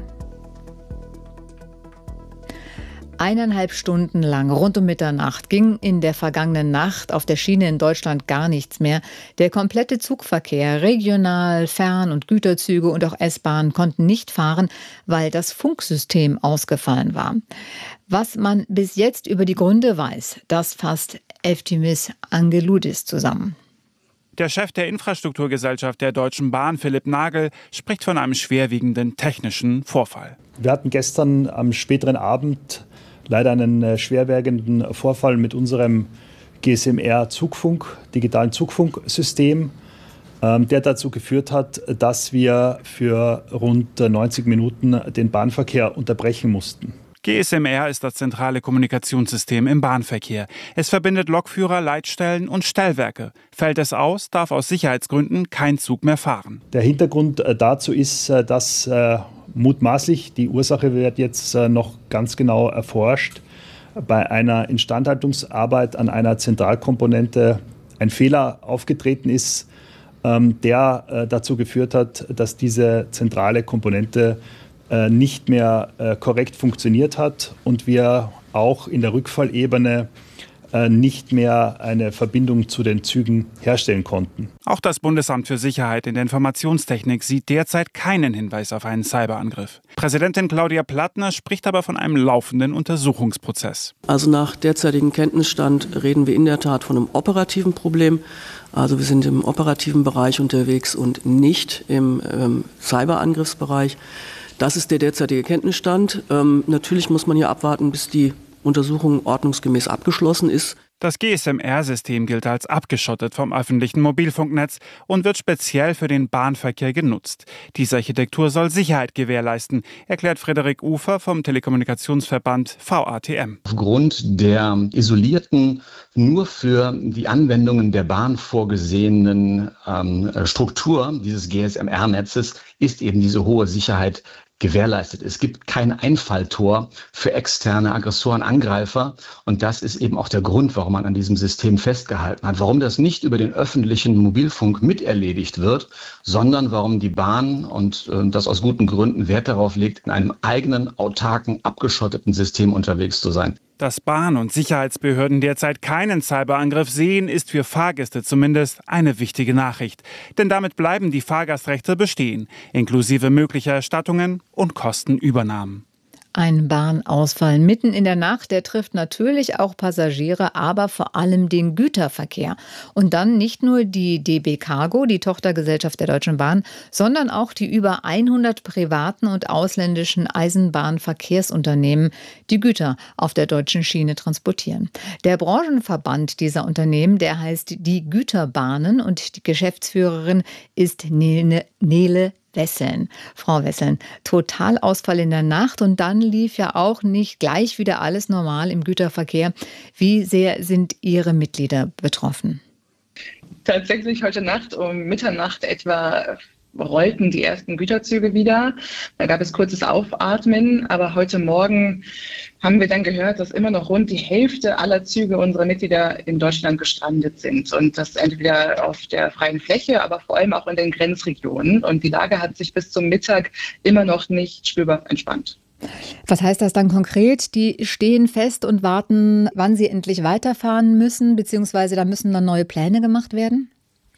1,5 Stunden lang, rund um Mitternacht, ging in der vergangenen Nacht auf der Schiene in Deutschland gar nichts mehr. Der komplette Zugverkehr, Regional-, Fern- und Güterzüge und auch S-Bahnen konnten nicht fahren, weil das Funksystem ausgefallen war. Was man bis jetzt über die Gründe weiß, das fasst Eftimis Angeloudis zusammen. Der Chef der Infrastrukturgesellschaft der Deutschen Bahn, Philipp Nagel, spricht von einem schwerwiegenden technischen Vorfall. Wir hatten gestern am späteren Abend leider einen schwerwiegenden Vorfall mit unserem GSM-R-Zugfunk, digitalen Zugfunksystem, der dazu geführt hat, dass wir für rund 90 Minuten den Bahnverkehr unterbrechen mussten. GSM-R ist das zentrale Kommunikationssystem im Bahnverkehr. Es verbindet Lokführer, Leitstellen und Stellwerke. Fällt es aus, darf aus Sicherheitsgründen kein Zug mehr fahren. Der Hintergrund dazu ist, dass mutmaßlich, die Ursache wird jetzt noch ganz genau erforscht, bei einer Instandhaltungsarbeit an einer Zentralkomponente ein Fehler aufgetreten ist, der dazu geführt hat, dass diese zentrale Komponente nicht mehr korrekt funktioniert hat und wir auch in der Rückfallebene nicht mehr eine Verbindung zu den Zügen herstellen konnten. Auch das Bundesamt für Sicherheit in der Informationstechnik sieht derzeit keinen Hinweis auf einen Cyberangriff. Präsidentin Claudia Plattner spricht aber von einem laufenden Untersuchungsprozess. Also nach derzeitigem Kenntnisstand reden wir in der Tat von einem operativen Problem. Also wir sind im operativen Bereich unterwegs und nicht im Cyberangriffsbereich. Das ist der derzeitige Kenntnisstand. Natürlich muss man hier abwarten, bis die Untersuchung ordnungsgemäß abgeschlossen ist. Das GSMR-System gilt als abgeschottet vom öffentlichen Mobilfunknetz und wird speziell für den Bahnverkehr genutzt. Diese Architektur soll Sicherheit gewährleisten, erklärt Frederik Ufer vom Telekommunikationsverband VATM. Aufgrund der isolierten, nur für die Anwendungen der Bahn vorgesehenen Struktur dieses GSMR-Netzes ist eben diese hohe Sicherheit gewährleistet. Es gibt kein Einfalltor für externe Aggressoren, Angreifer. Und das ist eben auch der Grund, warum man an diesem System festgehalten hat. Warum das nicht über den öffentlichen Mobilfunk miterledigt wird, sondern warum die Bahn und das aus guten Gründen Wert darauf legt, in einem eigenen, autarken, abgeschotteten System unterwegs zu sein. Dass Bahn- und Sicherheitsbehörden derzeit keinen Cyberangriff sehen, ist für Fahrgäste zumindest eine wichtige Nachricht. Denn damit bleiben die Fahrgastrechte bestehen, inklusive möglicher Erstattungen und Kostenübernahmen. Ein Bahnausfall mitten in der Nacht, der trifft natürlich auch Passagiere, aber vor allem den Güterverkehr. Und dann nicht nur die DB Cargo, die Tochtergesellschaft der Deutschen Bahn, sondern auch die über 100 privaten und ausländischen Eisenbahnverkehrsunternehmen, die Güter auf der deutschen Schiene transportieren. Der Branchenverband dieser Unternehmen, der heißt die Güterbahnen, und die Geschäftsführerin ist Nele Wesseln. Frau Wesseln, Totalausfall in der Nacht und dann lief ja auch nicht gleich wieder alles normal im Güterverkehr. Wie sehr sind Ihre Mitglieder betroffen? Tatsächlich heute Nacht um Mitternacht etwa rollten die ersten Güterzüge wieder. Da gab es kurzes Aufatmen, aber heute Morgen haben wir dann gehört, dass immer noch rund die Hälfte aller Züge unserer Mitglieder in Deutschland gestrandet sind. Und das entweder auf der freien Fläche, aber vor allem auch in den Grenzregionen. Und die Lage hat sich bis zum Mittag immer noch nicht spürbar entspannt. Was heißt das dann konkret? Die stehen fest und warten, wann sie endlich weiterfahren müssen, beziehungsweise da müssen dann neue Pläne gemacht werden?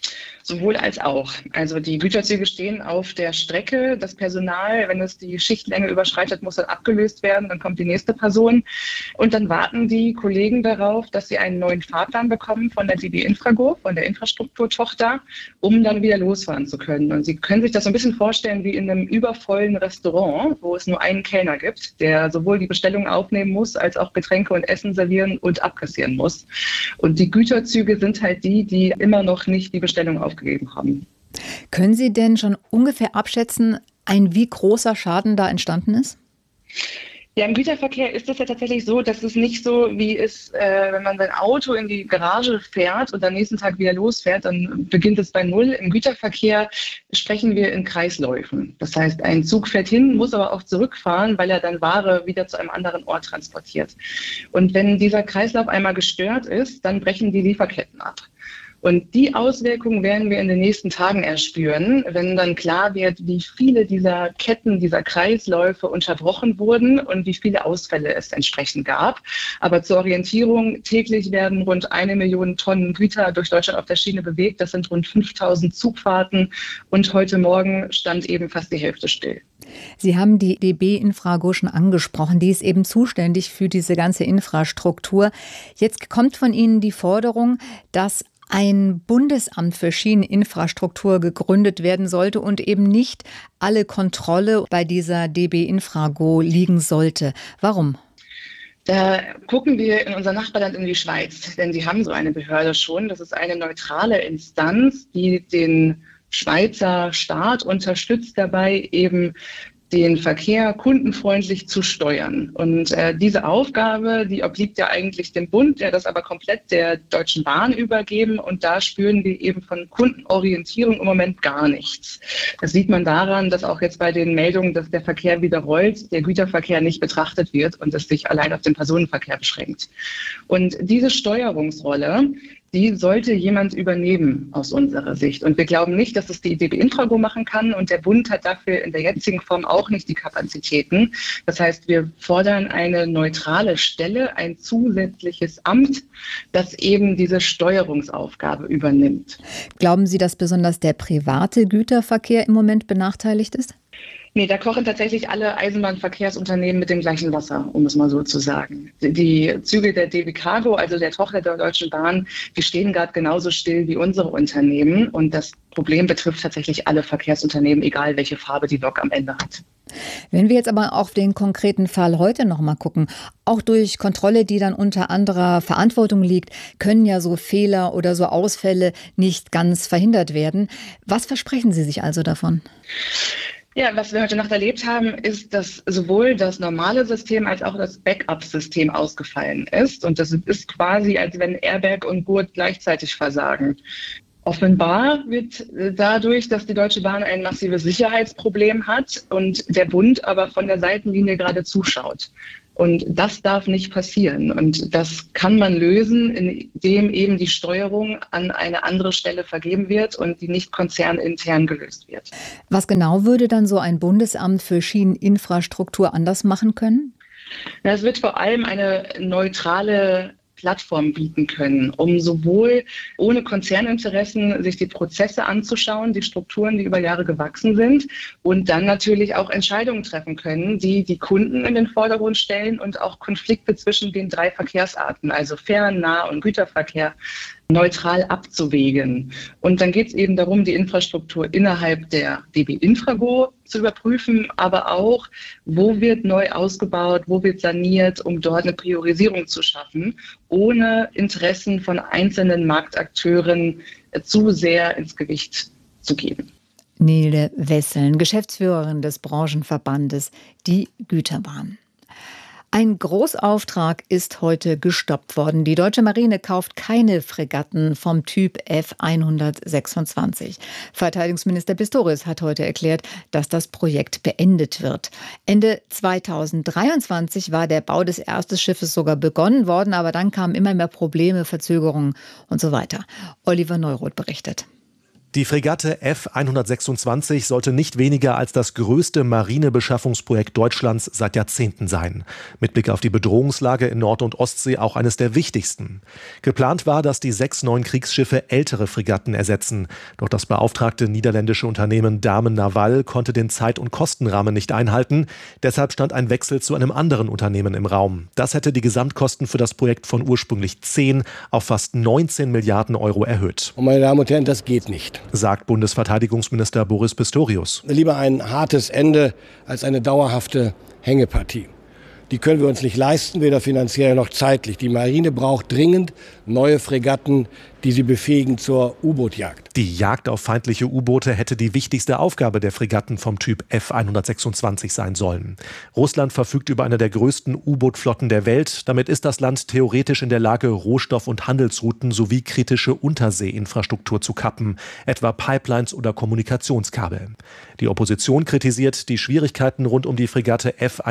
Sowohl als auch. Also die Güterzüge stehen auf der Strecke. Das Personal, wenn es die Schichtlänge überschreitet, muss dann abgelöst werden. Dann kommt die nächste Person. Und dann warten die Kollegen darauf, dass sie einen neuen Fahrplan bekommen von der DB Infrago, von der Infrastrukturtochter, um dann wieder losfahren zu können. Und Sie können sich das so ein bisschen vorstellen wie in einem übervollen Restaurant, wo es nur einen Kellner gibt, der sowohl die Bestellung aufnehmen muss, als auch Getränke und Essen servieren und abkassieren muss. Und die Güterzüge sind halt die immer noch nicht die Bestellung aufgegeben haben. Können Sie denn schon ungefähr abschätzen, wie großer Schaden da entstanden ist? Ja, im Güterverkehr ist es ja tatsächlich so, dass es nicht so wie es, wenn man sein Auto in die Garage fährt und am nächsten Tag wieder losfährt, dann beginnt es bei Null. Im Güterverkehr sprechen wir in Kreisläufen. Das heißt, ein Zug fährt hin, muss aber auch zurückfahren, weil er dann Ware wieder zu einem anderen Ort transportiert. Und wenn dieser Kreislauf einmal gestört ist, dann brechen die Lieferketten ab. Und die Auswirkungen werden wir in den nächsten Tagen erst spüren, wenn dann klar wird, wie viele dieser Ketten, dieser Kreisläufe unterbrochen wurden und wie viele Ausfälle es entsprechend gab. Aber zur Orientierung, täglich werden rund 1 Million Tonnen Güter durch Deutschland auf der Schiene bewegt. Das sind rund 5000 Zugfahrten und heute Morgen stand eben fast die Hälfte still. Sie haben die DB Infrago schon angesprochen. Die ist eben zuständig für diese ganze Infrastruktur. Jetzt kommt von Ihnen die Forderung, dass ein Bundesamt für Schieneninfrastruktur gegründet werden sollte und eben nicht alle Kontrolle bei dieser DB Infrago liegen sollte. Warum? Da gucken wir in unser Nachbarland in die Schweiz, denn sie haben so eine Behörde schon. Das ist eine neutrale Instanz, die den Schweizer Staat unterstützt dabei, eben den Verkehr kundenfreundlich zu steuern. Und diese Aufgabe, die obliegt ja eigentlich dem Bund, der das aber komplett der Deutschen Bahn übergeben. Und da spüren wir eben von Kundenorientierung im Moment gar nichts. Das sieht man daran, dass auch jetzt bei den Meldungen, dass der Verkehr wieder rollt, der Güterverkehr nicht betrachtet wird und es sich allein auf den Personenverkehr beschränkt. Und diese Steuerungsrolle, die sollte jemand übernehmen aus unserer Sicht. Und wir glauben nicht, dass es die DB Infrago machen kann. Und der Bund hat dafür in der jetzigen Form auch nicht die Kapazitäten. Das heißt, wir fordern eine neutrale Stelle, ein zusätzliches Amt, das eben diese Steuerungsaufgabe übernimmt. Glauben Sie, dass besonders der private Güterverkehr im Moment benachteiligt ist? Nee, da kochen tatsächlich alle Eisenbahnverkehrsunternehmen mit dem gleichen Wasser, um es mal so zu sagen. Die Züge der DB Cargo, also der Tochter der Deutschen Bahn, die stehen gerade genauso still wie unsere Unternehmen. Und das Problem betrifft tatsächlich alle Verkehrsunternehmen, egal welche Farbe die Lok am Ende hat. Wenn wir jetzt aber auf den konkreten Fall heute noch mal gucken, auch durch Kontrolle, die dann unter anderer Verantwortung liegt, können ja so Fehler oder so Ausfälle nicht ganz verhindert werden. Was versprechen Sie sich also davon? Ja, was wir heute Nacht erlebt haben, ist, dass sowohl das normale System als auch das Backup-System ausgefallen ist. Und das ist quasi, als wenn Airbag und Gurt gleichzeitig versagen. Offenbar wird dadurch, dass die Deutsche Bahn ein massives Sicherheitsproblem hat und der Bund aber von der Seitenlinie gerade zuschaut. Und das darf nicht passieren. Und das kann man lösen, indem eben die Steuerung an eine andere Stelle vergeben wird und die nicht konzernintern gelöst wird. Was genau würde dann so ein Bundesamt für Schieneninfrastruktur anders machen können? Es wird vor allem eine neutrale Plattform bieten können, um sowohl ohne Konzerninteressen sich die Prozesse anzuschauen, die Strukturen, die über Jahre gewachsen sind und dann natürlich auch Entscheidungen treffen können, die die Kunden in den Vordergrund stellen und auch Konflikte zwischen den 3 Verkehrsarten, also Fern-, Nah- und Güterverkehr, neutral abzuwägen. Und dann geht es eben darum, die Infrastruktur innerhalb der DB Infrago zu überprüfen, aber auch, wo wird neu ausgebaut, wo wird saniert, um dort eine Priorisierung zu schaffen, ohne Interessen von einzelnen Marktakteuren zu sehr ins Gewicht zu geben. Nele Wesseln, Geschäftsführerin des Branchenverbandes Die Güterbahn. Ein Großauftrag ist heute gestoppt worden. Die deutsche Marine kauft keine Fregatten vom Typ F126. Verteidigungsminister Pistorius hat heute erklärt, dass das Projekt beendet wird. Ende 2023 war der Bau des ersten Schiffes sogar begonnen worden, aber dann kamen immer mehr Probleme, Verzögerungen und so weiter. Oliver Neuroth berichtet. Die Fregatte F126 sollte nicht weniger als das größte Marinebeschaffungsprojekt Deutschlands seit Jahrzehnten sein. Mit Blick auf die Bedrohungslage in Nord- und Ostsee auch eines der wichtigsten. Geplant war, dass die 6 neuen Kriegsschiffe ältere Fregatten ersetzen. Doch das beauftragte niederländische Unternehmen Damen Naval konnte den Zeit- und Kostenrahmen nicht einhalten. Deshalb stand ein Wechsel zu einem anderen Unternehmen im Raum. Das hätte die Gesamtkosten für das Projekt von ursprünglich 10 auf fast 19 Milliarden Euro erhöht. Und meine Damen und Herren, das geht nicht, sagt Bundesverteidigungsminister Boris Pistorius. Lieber ein hartes Ende als eine dauerhafte Hängepartie. Die können wir uns nicht leisten, weder finanziell noch zeitlich. Die Marine braucht dringend neue Fregatten, die sie befähigen zur U-Boot-Jagd. Die Jagd auf feindliche U-Boote hätte die wichtigste Aufgabe der Fregatten vom Typ F126 sein sollen. Russland verfügt über eine der größten U-Boot-Flotten der Welt. Damit ist das Land theoretisch in der Lage, Rohstoff- und Handelsrouten sowie kritische Unterseeinfrastruktur zu kappen, etwa Pipelines oder Kommunikationskabel. Die Opposition kritisiert, die Schwierigkeiten rund um die Fregatte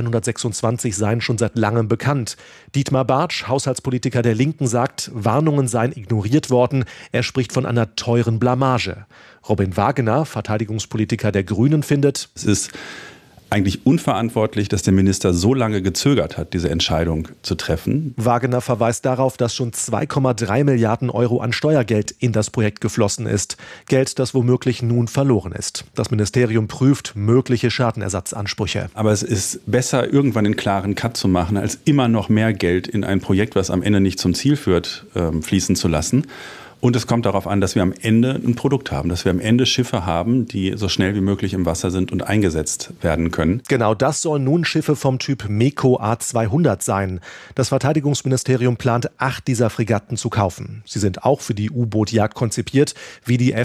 F126 seien schon seit langem bekannt. Dietmar Bartsch, Haushaltspolitiker der Linken, sagt, Warnungen seien ignoriert worden. Er spricht von einer teuren Blamage. Robin Wagener, Verteidigungspolitiker der Grünen, findet, es ist eigentlich unverantwortlich, dass der Minister so lange gezögert hat, diese Entscheidung zu treffen. Wagener verweist darauf, dass schon 2,3 Milliarden Euro an Steuergeld in das Projekt geflossen ist. Geld, das womöglich nun verloren ist. Das Ministerium prüft mögliche Schadenersatzansprüche. Aber es ist besser, irgendwann einen klaren Cut zu machen, als immer noch mehr Geld in ein Projekt, was am Ende nicht zum Ziel führt, fließen zu lassen. Und es kommt darauf an, dass wir am Ende ein Produkt haben, dass wir am Ende Schiffe haben, die so schnell wie möglich im Wasser sind und eingesetzt werden können. Genau das sollen nun Schiffe vom Typ MEKO A200 sein. Das Verteidigungsministerium plant 8 dieser Fregatten zu kaufen. Sie sind auch für die U-Boot-Jagd konzipiert, wie die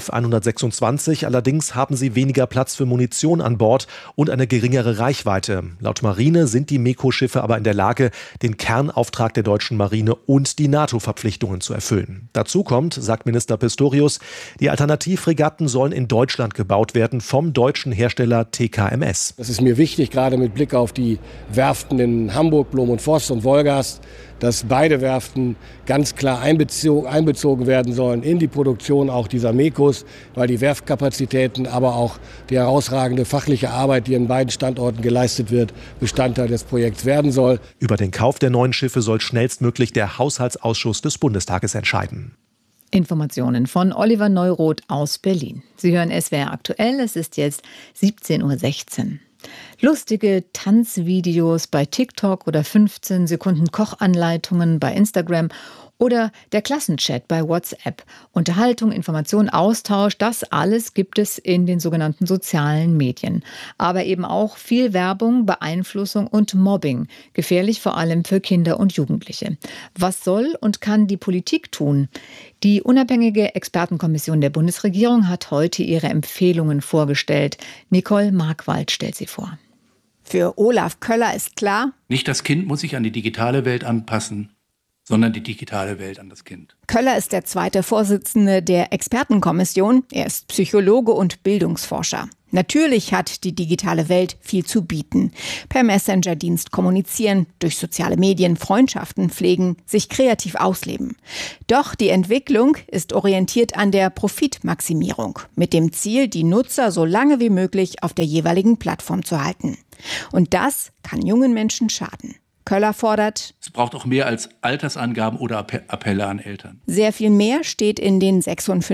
F126. Allerdings haben sie weniger Platz für Munition an Bord und eine geringere Reichweite. Laut Marine sind die MEKO-Schiffe aber in der Lage, den Kernauftrag der deutschen Marine und die NATO-Verpflichtungen zu erfüllen. Dazu kommt, sagt Minister Pistorius, die Alternativfregatten sollen in Deutschland gebaut werden vom deutschen Hersteller TKMS. Das ist mir wichtig, gerade mit Blick auf die Werften in Hamburg, Blom und Voss und Wolgast, dass beide Werften ganz klar einbezogen werden sollen in die Produktion auch dieser MEKOs, weil die Werftkapazitäten, aber auch die herausragende fachliche Arbeit, die in beiden Standorten geleistet wird, Bestandteil des Projekts werden soll. Über den Kauf der neuen Schiffe soll schnellstmöglich der Haushaltsausschuss des Bundestages entscheiden. Informationen von Oliver Neuroth aus Berlin. Sie hören SWR aktuell, es ist jetzt 17:16 Uhr. Lustige Tanzvideos bei TikTok oder 15 Sekunden Kochanleitungen bei Instagram oder der Klassenchat bei WhatsApp. Unterhaltung, Information, Austausch, das alles gibt es in den sogenannten sozialen Medien. Aber eben auch viel Werbung, Beeinflussung und Mobbing. Gefährlich vor allem für Kinder und Jugendliche. Was soll und kann die Politik tun? Die unabhängige Expertenkommission der Bundesregierung hat heute ihre Empfehlungen vorgestellt. Nicole Markwald stellt sie vor. Für Olaf Köller ist klar: Nicht das Kind muss sich an die digitale Welt anpassen, sondern die digitale Welt an das Kind. Köller ist der zweite Vorsitzende der Expertenkommission. Er ist Psychologe und Bildungsforscher. Natürlich hat die digitale Welt viel zu bieten. Per Messenger-Dienst kommunizieren, durch soziale Medien Freundschaften pflegen, sich kreativ ausleben. Doch die Entwicklung ist orientiert an der Profitmaximierung, mit dem Ziel, die Nutzer so lange wie möglich auf der jeweiligen Plattform zu halten. Und das kann jungen Menschen schaden. Köller fordert: Es braucht auch mehr als Altersangaben oder Appelle an Eltern. Sehr viel mehr steht in den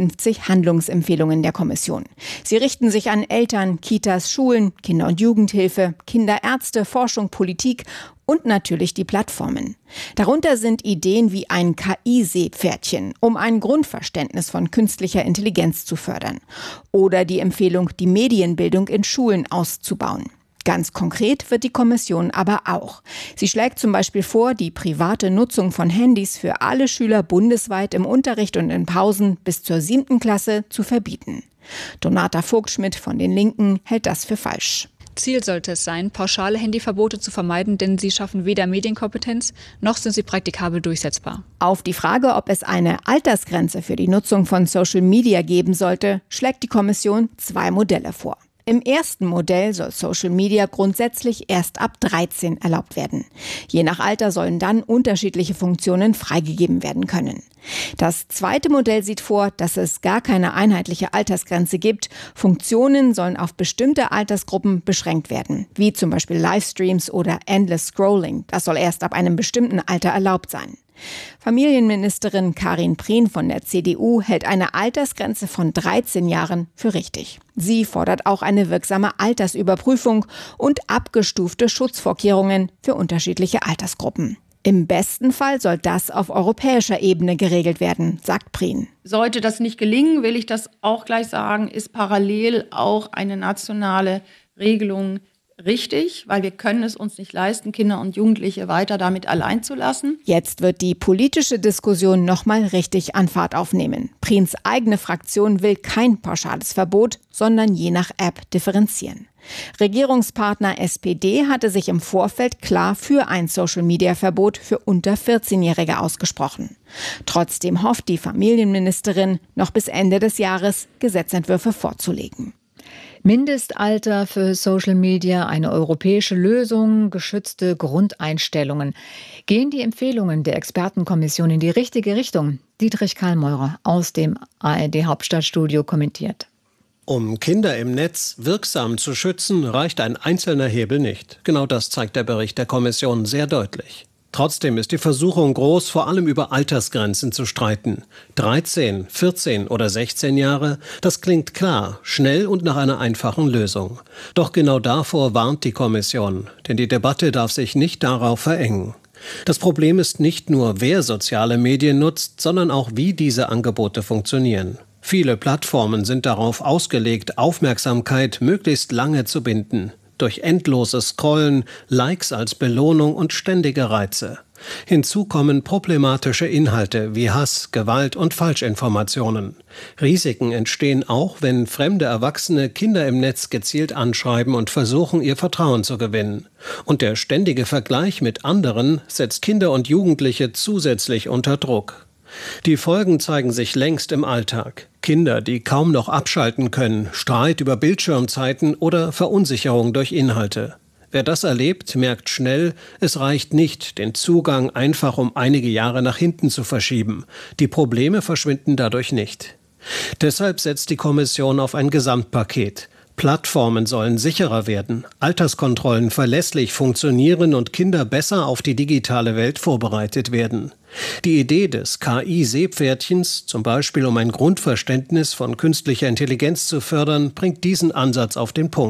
56 Handlungsempfehlungen der Kommission. Sie richten sich an Eltern, Kitas, Schulen, Kinder- und Jugendhilfe, Kinderärzte, Forschung, Politik und natürlich die Plattformen. Darunter sind Ideen wie ein KI-Seepferdchen, um ein Grundverständnis von künstlicher Intelligenz zu fördern. Oder die Empfehlung, die Medienbildung in Schulen auszubauen. Ganz konkret wird die Kommission aber auch. Sie schlägt zum Beispiel vor, die private Nutzung von Handys für alle Schüler bundesweit im Unterricht und in Pausen bis zur 7. Klasse zu verbieten. Donata Vogtschmidt von den Linken hält das für falsch. Ziel sollte es sein, pauschale Handyverbote zu vermeiden, denn sie schaffen weder Medienkompetenz, noch sind sie praktikabel durchsetzbar. Auf die Frage, ob es eine Altersgrenze für die Nutzung von Social Media geben sollte, schlägt die Kommission 2 Modelle vor. Im ersten Modell soll Social Media grundsätzlich erst ab 13 erlaubt werden. Je nach Alter sollen dann unterschiedliche Funktionen freigegeben werden können. Das zweite Modell sieht vor, dass es gar keine einheitliche Altersgrenze gibt. Funktionen sollen auf bestimmte Altersgruppen beschränkt werden, wie zum Beispiel Livestreams oder Endless Scrolling. Das soll erst ab einem bestimmten Alter erlaubt sein. Familienministerin Karin Prien von der CDU hält eine Altersgrenze von 13 Jahren für richtig. Sie fordert auch eine wirksame Altersüberprüfung und abgestufte Schutzvorkehrungen für unterschiedliche Altersgruppen. Im besten Fall soll das auf europäischer Ebene geregelt werden, sagt Prien. Sollte das nicht gelingen, will ich das auch gleich sagen, ist parallel auch eine nationale Regelung richtig, weil wir können es uns nicht leisten, Kinder und Jugendliche weiter damit allein zu lassen. Jetzt wird die politische Diskussion nochmal richtig an Fahrt aufnehmen. Priens eigene Fraktion will kein pauschales Verbot, sondern je nach App differenzieren. Regierungspartner SPD hatte sich im Vorfeld klar für ein Social-Media-Verbot für unter 14-Jährige ausgesprochen. Trotzdem hofft die Familienministerin, noch bis Ende des Jahres Gesetzentwürfe vorzulegen. Mindestalter für Social Media, eine europäische Lösung, geschützte Grundeinstellungen. Gehen die Empfehlungen der Expertenkommission in die richtige Richtung? Dietrich Karlmeurer aus dem ARD-Hauptstadtstudio kommentiert. Um Kinder im Netz wirksam zu schützen, reicht ein einzelner Hebel nicht. Genau das zeigt der Bericht der Kommission sehr deutlich. Trotzdem ist die Versuchung groß, vor allem über Altersgrenzen zu streiten. 13, 14 oder 16 Jahre, das klingt klar, schnell und nach einer einfachen Lösung. Doch genau davor warnt die Kommission, denn die Debatte darf sich nicht darauf verengen. Das Problem ist nicht nur, wer soziale Medien nutzt, sondern auch, wie diese Angebote funktionieren. Viele Plattformen sind darauf ausgelegt, Aufmerksamkeit möglichst lange zu binden. Durch endloses Scrollen, Likes als Belohnung und ständige Reize. Hinzu kommen problematische Inhalte wie Hass, Gewalt und Falschinformationen. Risiken entstehen auch, wenn fremde Erwachsene Kinder im Netz gezielt anschreiben und versuchen, ihr Vertrauen zu gewinnen. Und der ständige Vergleich mit anderen setzt Kinder und Jugendliche zusätzlich unter Druck. Die Folgen zeigen sich längst im Alltag. Kinder, die kaum noch abschalten können, Streit über Bildschirmzeiten oder Verunsicherung durch Inhalte. Wer das erlebt, merkt schnell, es reicht nicht, den Zugang einfach um einige Jahre nach hinten zu verschieben. Die Probleme verschwinden dadurch nicht. Deshalb setzt die Kommission auf ein Gesamtpaket. Plattformen sollen sicherer werden, Alterskontrollen verlässlich funktionieren und Kinder besser auf die digitale Welt vorbereitet werden. Die Idee des KI-Seepferdchens, zum Beispiel um ein Grundverständnis von künstlicher Intelligenz zu fördern, bringt diesen Ansatz auf den Punkt.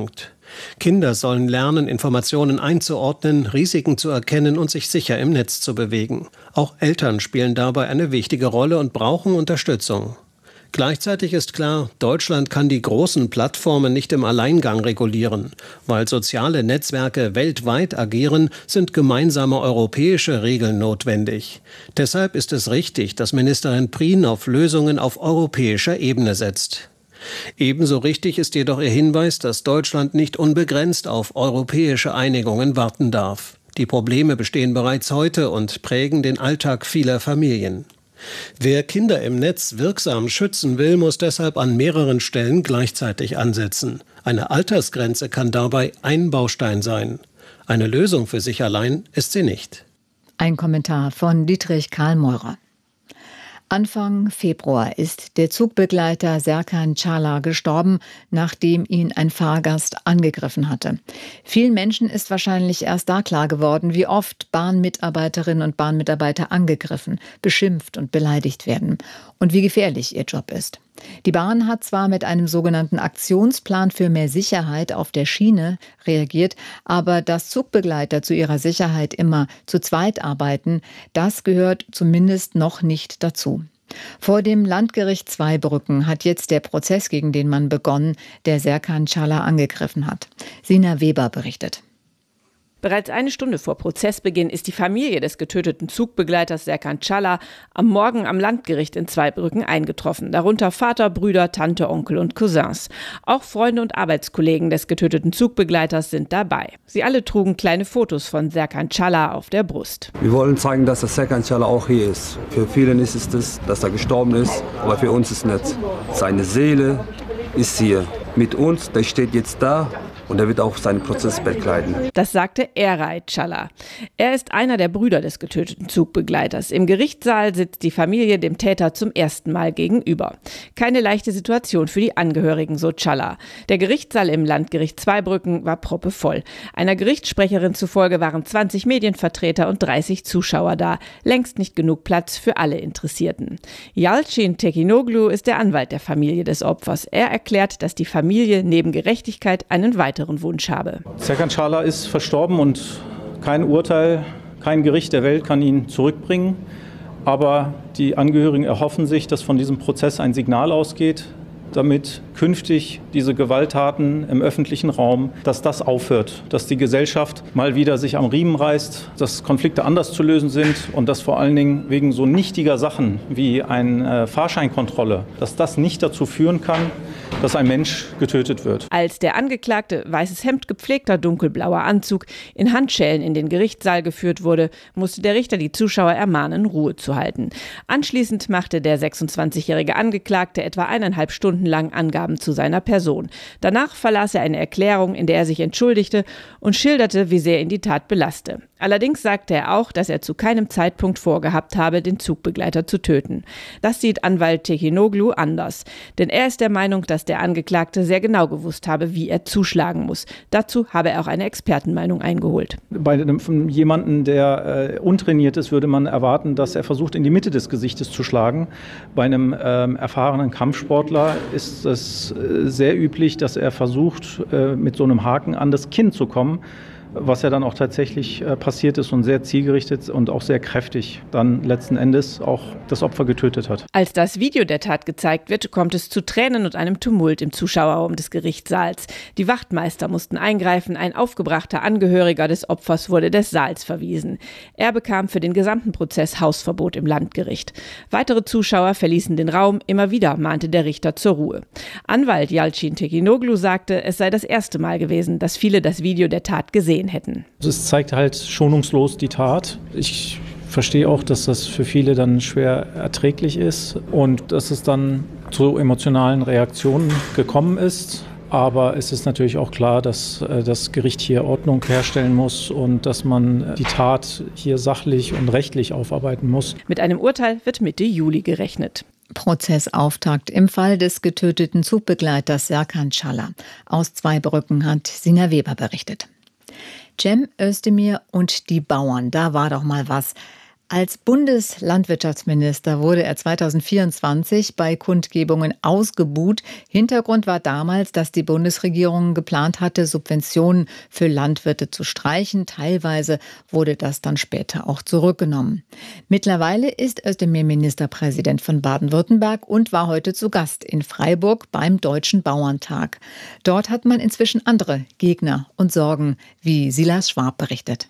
Kinder sollen lernen, Informationen einzuordnen, Risiken zu erkennen und sich sicher im Netz zu bewegen. Auch Eltern spielen dabei eine wichtige Rolle und brauchen Unterstützung. Gleichzeitig ist klar, Deutschland kann die großen Plattformen nicht im Alleingang regulieren. Weil soziale Netzwerke weltweit agieren, sind gemeinsame europäische Regeln notwendig. Deshalb ist es richtig, dass Ministerin Prien auf Lösungen auf europäischer Ebene setzt. Ebenso richtig ist jedoch ihr Hinweis, dass Deutschland nicht unbegrenzt auf europäische Einigungen warten darf. Die Probleme bestehen bereits heute und prägen den Alltag vieler Familien. Wer Kinder im Netz wirksam schützen will, muss deshalb an mehreren Stellen gleichzeitig ansetzen. Eine Altersgrenze kann dabei ein Baustein sein. Eine Lösung für sich allein ist sie nicht. Ein Kommentar von Dietrich Karl Meurer. Anfang Februar ist der Zugbegleiter Serkan Çağlar gestorben, nachdem ihn ein Fahrgast angegriffen hatte. Vielen Menschen ist wahrscheinlich erst da klar geworden, wie oft Bahnmitarbeiterinnen und Bahnmitarbeiter angegriffen, beschimpft und beleidigt werden und wie gefährlich ihr Job ist. Die Bahn hat zwar mit einem sogenannten Aktionsplan für mehr Sicherheit auf der Schiene reagiert, aber dass Zugbegleiter zu ihrer Sicherheit immer zu zweit arbeiten, das gehört zumindest noch nicht dazu. Vor dem Landgericht Zweibrücken hat jetzt der Prozess gegen den Mann begonnen, der Serkan Çağlar angegriffen hat. Sina Weber berichtet. Bereits eine Stunde vor Prozessbeginn ist die Familie des getöteten Zugbegleiters Serkan Çağlar am Morgen am Landgericht in Zweibrücken eingetroffen. Darunter Vater, Brüder, Tante, Onkel und Cousins. Auch Freunde und Arbeitskollegen des getöteten Zugbegleiters sind dabei. Sie alle trugen kleine Fotos von Serkan Çağlar auf der Brust. Wir wollen zeigen, dass der Serkan Çağlar auch hier ist. Für viele ist es das, dass er gestorben ist, aber für uns ist es nicht. Seine Seele ist hier mit uns, der steht jetzt da. Und er wird auch seinen Prozess begleiten. Das sagte Eray Çağlar. Er ist einer der Brüder des getöteten Zugbegleiters. Im Gerichtssaal sitzt die Familie dem Täter zum ersten Mal gegenüber. Keine leichte Situation für die Angehörigen, so Çağlar. Der Gerichtssaal im Landgericht Zweibrücken war proppevoll. Einer Gerichtssprecherin zufolge waren 20 Medienvertreter und 30 Zuschauer da. Längst nicht genug Platz für alle Interessierten. Yalçin Tekinoglu ist der Anwalt der Familie des Opfers. Er erklärt, dass die Familie neben Gerechtigkeit einen weiteren Wunsch habe. Serkan Çağlar ist verstorben und kein Urteil, kein Gericht der Welt kann ihn zurückbringen. Aber die Angehörigen erhoffen sich, dass von diesem Prozess ein Signal ausgeht, damit künftig diese Gewalttaten im öffentlichen Raum, dass das aufhört, dass die Gesellschaft mal wieder sich am Riemen reißt, dass Konflikte anders zu lösen sind und dass vor allen Dingen wegen so nichtiger Sachen wie eine Fahrscheinkontrolle, dass das nicht dazu führen kann, dass ein Mensch getötet wird. Als der Angeklagte, weißes Hemd, gepflegter dunkelblauer Anzug, in Handschellen in den Gerichtssaal geführt wurde, musste der Richter die Zuschauer ermahnen, Ruhe zu halten. Anschließend machte der 26-jährige Angeklagte etwa 1,5 Stunden lang Angaben zu seiner Person. Danach verlas er eine Erklärung, in der er sich entschuldigte und schilderte, wie sehr ihn die Tat belaste. Allerdings sagte er auch, dass er zu keinem Zeitpunkt vorgehabt habe, den Zugbegleiter zu töten. Das sieht Anwalt Tekinoglu anders. Denn er ist der Meinung, dass der Angeklagte sehr genau gewusst habe, wie er zuschlagen muss. Dazu habe er auch eine Expertenmeinung eingeholt. Bei jemandem, der untrainiert ist, würde man erwarten, dass er versucht, in die Mitte des Gesichtes zu schlagen. Bei einem erfahrenen Kampfsportler ist es sehr üblich, dass er versucht, mit so einem Haken an das Kinn zu kommen, was ja dann auch tatsächlich passiert ist und sehr zielgerichtet und auch sehr kräftig dann letzten Endes auch das Opfer getötet hat. Als das Video der Tat gezeigt wird, kommt es zu Tränen und einem Tumult im Zuschauerraum des Gerichtssaals. Die Wachtmeister mussten eingreifen, ein aufgebrachter Angehöriger des Opfers wurde des Saals verwiesen. Er bekam für den gesamten Prozess Hausverbot im Landgericht. Weitere Zuschauer verließen den Raum, immer wieder mahnte der Richter zur Ruhe. Anwalt Yalçin Tekinoglu sagte, es sei das erste Mal gewesen, dass viele das Video der Tat gesehen hätten. Es zeigt halt schonungslos die Tat. Ich verstehe auch, dass das für viele dann schwer erträglich ist und dass es dann zu emotionalen Reaktionen gekommen ist. Aber es ist natürlich auch klar, dass das Gericht hier Ordnung herstellen muss und dass man die Tat hier sachlich und rechtlich aufarbeiten muss. Mit einem Urteil wird Mitte Juli gerechnet. Prozessauftakt im Fall des getöteten Zugbegleiters Serkan Çağlar. Aus Zweibrücken hat Sina Weber berichtet. Cem Özdemir und die Bauern, da war doch mal was. Als Bundeslandwirtschaftsminister wurde er 2024 bei Kundgebungen ausgebuht. Hintergrund war damals, dass die Bundesregierung geplant hatte, Subventionen für Landwirte zu streichen. Teilweise wurde das dann später auch zurückgenommen. Mittlerweile ist Özdemir Ministerpräsident von Baden-Württemberg und war heute zu Gast in Freiburg beim Deutschen Bauerntag. Dort hat man inzwischen andere Gegner und Sorgen, wie Silas Schwab berichtet.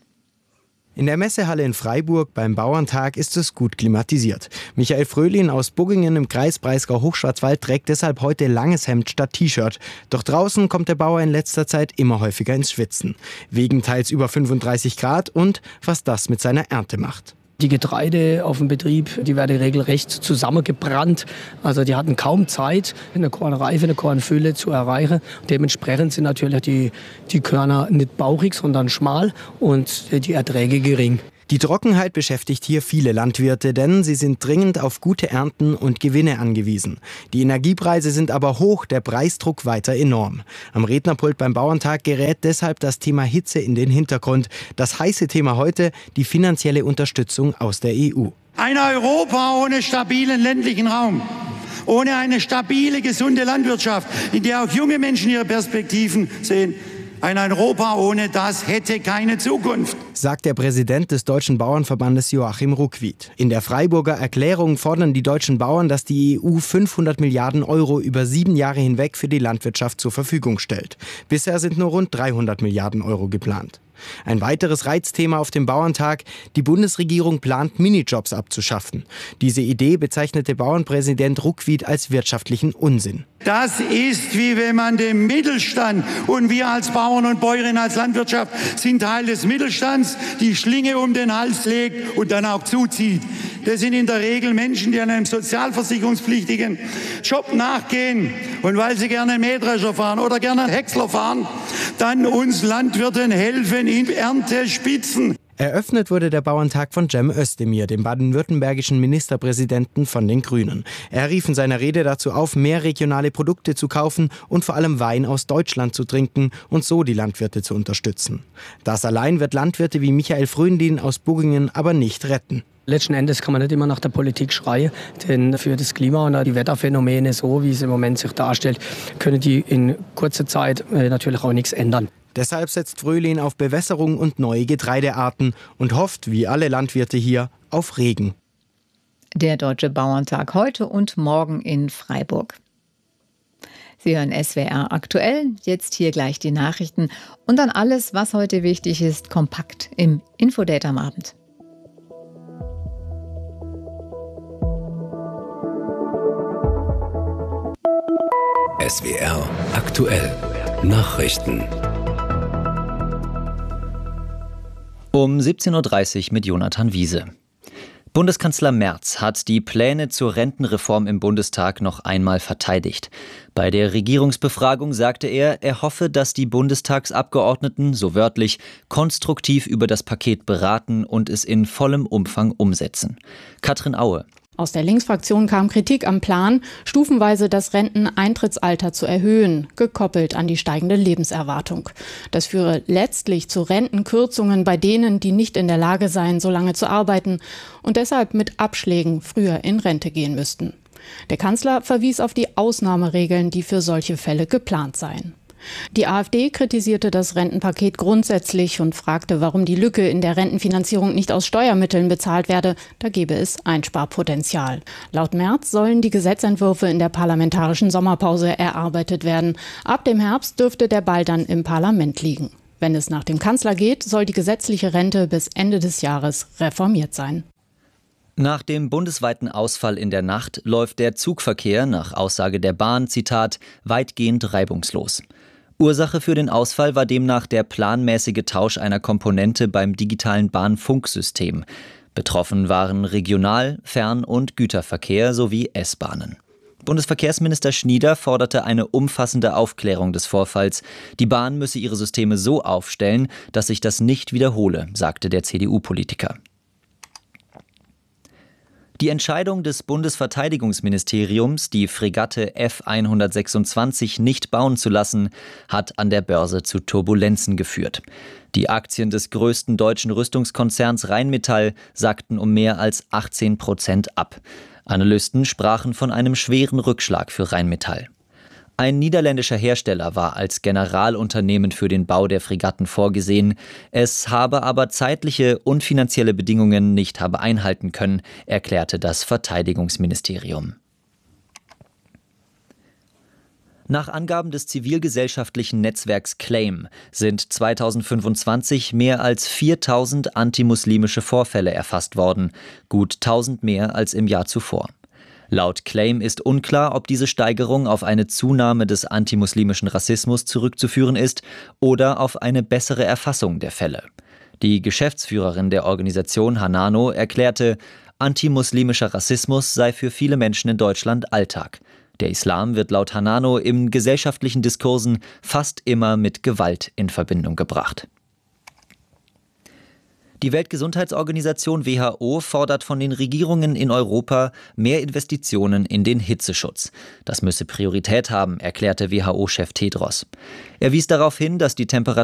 In der Messehalle in Freiburg beim Bauerntag ist es gut klimatisiert. Michael Fröhlin aus Buggingen im Kreis Breisgau-Hochschwarzwald trägt deshalb heute langes Hemd statt T-Shirt. Doch draußen kommt der Bauer in letzter Zeit immer häufiger ins Schwitzen. Wegen teils über 35 Grad und was das mit seiner Ernte macht. Die Getreide auf dem Betrieb, die werden regelrecht zusammengebrannt. Also die hatten kaum Zeit, eine Kornreife, eine Kornfülle zu erreichen. Dementsprechend sind natürlich die Körner nicht bauchig, sondern schmal und die Erträge gering. Die Trockenheit beschäftigt hier viele Landwirte, denn sie sind dringend auf gute Ernten und Gewinne angewiesen. Die Energiepreise sind aber hoch, der Preisdruck weiter enorm. Am Rednerpult beim Bauerntag gerät deshalb das Thema Hitze in den Hintergrund. Das heiße Thema heute, die finanzielle Unterstützung aus der EU. Ein Europa ohne stabilen ländlichen Raum. Ohne eine stabile, gesunde Landwirtschaft, in der auch junge Menschen ihre Perspektiven sehen. Ein Europa ohne das hätte keine Zukunft, sagt der Präsident des Deutschen Bauernverbandes Joachim Ruckwied. In der Freiburger Erklärung fordern die deutschen Bauern, dass die EU 500 Milliarden Euro über 7 Jahre hinweg für die Landwirtschaft zur Verfügung stellt. Bisher sind nur rund 300 Milliarden Euro geplant. Ein weiteres Reizthema auf dem Bauerntag: Die Bundesregierung plant, Minijobs abzuschaffen. Diese Idee bezeichnete Bauernpräsident Ruckwied als wirtschaftlichen Unsinn. Das ist, wie wenn man dem Mittelstand, und wir als Bauern und Bäuerinnen als Landwirtschaft sind Teil des Mittelstands, die Schlinge um den Hals legt und dann auch zuzieht. Das sind in der Regel Menschen, die einem sozialversicherungspflichtigen Job nachgehen und weil sie gerne einen Mähdrescher fahren oder gerne einen Häcksler fahren, dann uns Landwirten helfen in Erntespitzen. Eröffnet wurde der Bauerntag von Cem Özdemir, dem baden-württembergischen Ministerpräsidenten von den Grünen. Er rief in seiner Rede dazu auf, mehr regionale Produkte zu kaufen und vor allem Wein aus Deutschland zu trinken und so die Landwirte zu unterstützen. Das allein wird Landwirte wie Michael Fröhlin aus Buggingen aber nicht retten. Letzten Endes kann man nicht immer nach der Politik schreien, denn für das Klima und die Wetterphänomene, so wie es im Moment sich darstellt, können die in kurzer Zeit natürlich auch nichts ändern. Deshalb setzt Fröhlin auf Bewässerung und neue Getreidearten und hofft, wie alle Landwirte hier, auf Regen. Der Deutsche Bauerntag heute und morgen in Freiburg. Sie hören SWR aktuell, jetzt hier gleich die Nachrichten und dann alles, was heute wichtig ist, kompakt im Infodate am Abend. SWR aktuell. Nachrichten. Um 17.30 Uhr mit Jonathan Wiese. Bundeskanzler Merz hat die Pläne zur Rentenreform im Bundestag noch einmal verteidigt. Bei der Regierungsbefragung sagte er hoffe, dass die Bundestagsabgeordneten, so wörtlich, konstruktiv über das Paket beraten und es in vollem Umfang umsetzen. Katrin Aue. Aus der Linksfraktion kam Kritik am Plan, stufenweise das Renteneintrittsalter zu erhöhen, gekoppelt an die steigende Lebenserwartung. Das führe letztlich zu Rentenkürzungen bei denen, die nicht in der Lage seien, so lange zu arbeiten und deshalb mit Abschlägen früher in Rente gehen müssten. Der Kanzler verwies auf die Ausnahmeregeln, die für solche Fälle geplant seien. Die AfD kritisierte das Rentenpaket grundsätzlich und fragte, warum die Lücke in der Rentenfinanzierung nicht aus Steuermitteln bezahlt werde. Da gebe es Einsparpotenzial. Laut Merz sollen die Gesetzentwürfe in der parlamentarischen Sommerpause erarbeitet werden. Ab dem Herbst dürfte der Ball dann im Parlament liegen. Wenn es nach dem Kanzler geht, soll die gesetzliche Rente bis Ende des Jahres reformiert sein. Nach dem bundesweiten Ausfall in der Nacht läuft der Zugverkehr nach Aussage der Bahn, Zitat, weitgehend reibungslos. Ursache für den Ausfall war demnach der planmäßige Tausch einer Komponente beim digitalen Bahnfunksystem. Betroffen waren Regional-, Fern- und Güterverkehr sowie S-Bahnen. Bundesverkehrsminister Schnieder forderte eine umfassende Aufklärung des Vorfalls. Die Bahn müsse ihre Systeme so aufstellen, dass sich das nicht wiederhole, sagte der CDU-Politiker. Die Entscheidung des Bundesverteidigungsministeriums, die Fregatte F-126 nicht bauen zu lassen, hat an der Börse zu Turbulenzen geführt. Die Aktien des größten deutschen Rüstungskonzerns Rheinmetall sackten um mehr als 18% ab. Analysten sprachen von einem schweren Rückschlag für Rheinmetall. Ein niederländischer Hersteller war als Generalunternehmen für den Bau der Fregatten vorgesehen. Es habe aber zeitliche und finanzielle Bedingungen nicht habe einhalten können, erklärte das Verteidigungsministerium. Nach Angaben des zivilgesellschaftlichen Netzwerks Claim sind 2025 mehr als 4.000 antimuslimische Vorfälle erfasst worden, gut 1.000 mehr als im Jahr zuvor. Laut Claim ist unklar, ob diese Steigerung auf eine Zunahme des antimuslimischen Rassismus zurückzuführen ist oder auf eine bessere Erfassung der Fälle. Die Geschäftsführerin der Organisation Hanano erklärte, antimuslimischer Rassismus sei für viele Menschen in Deutschland Alltag. Der Islam wird laut Hanano in gesellschaftlichen Diskursen fast immer mit Gewalt in Verbindung gebracht. Die Weltgesundheitsorganisation WHO fordert von den Regierungen in Europa mehr Investitionen in den Hitzeschutz. Das müsse Priorität haben, erklärte WHO-Chef Tedros. Er wies darauf hin, dass die Temperatur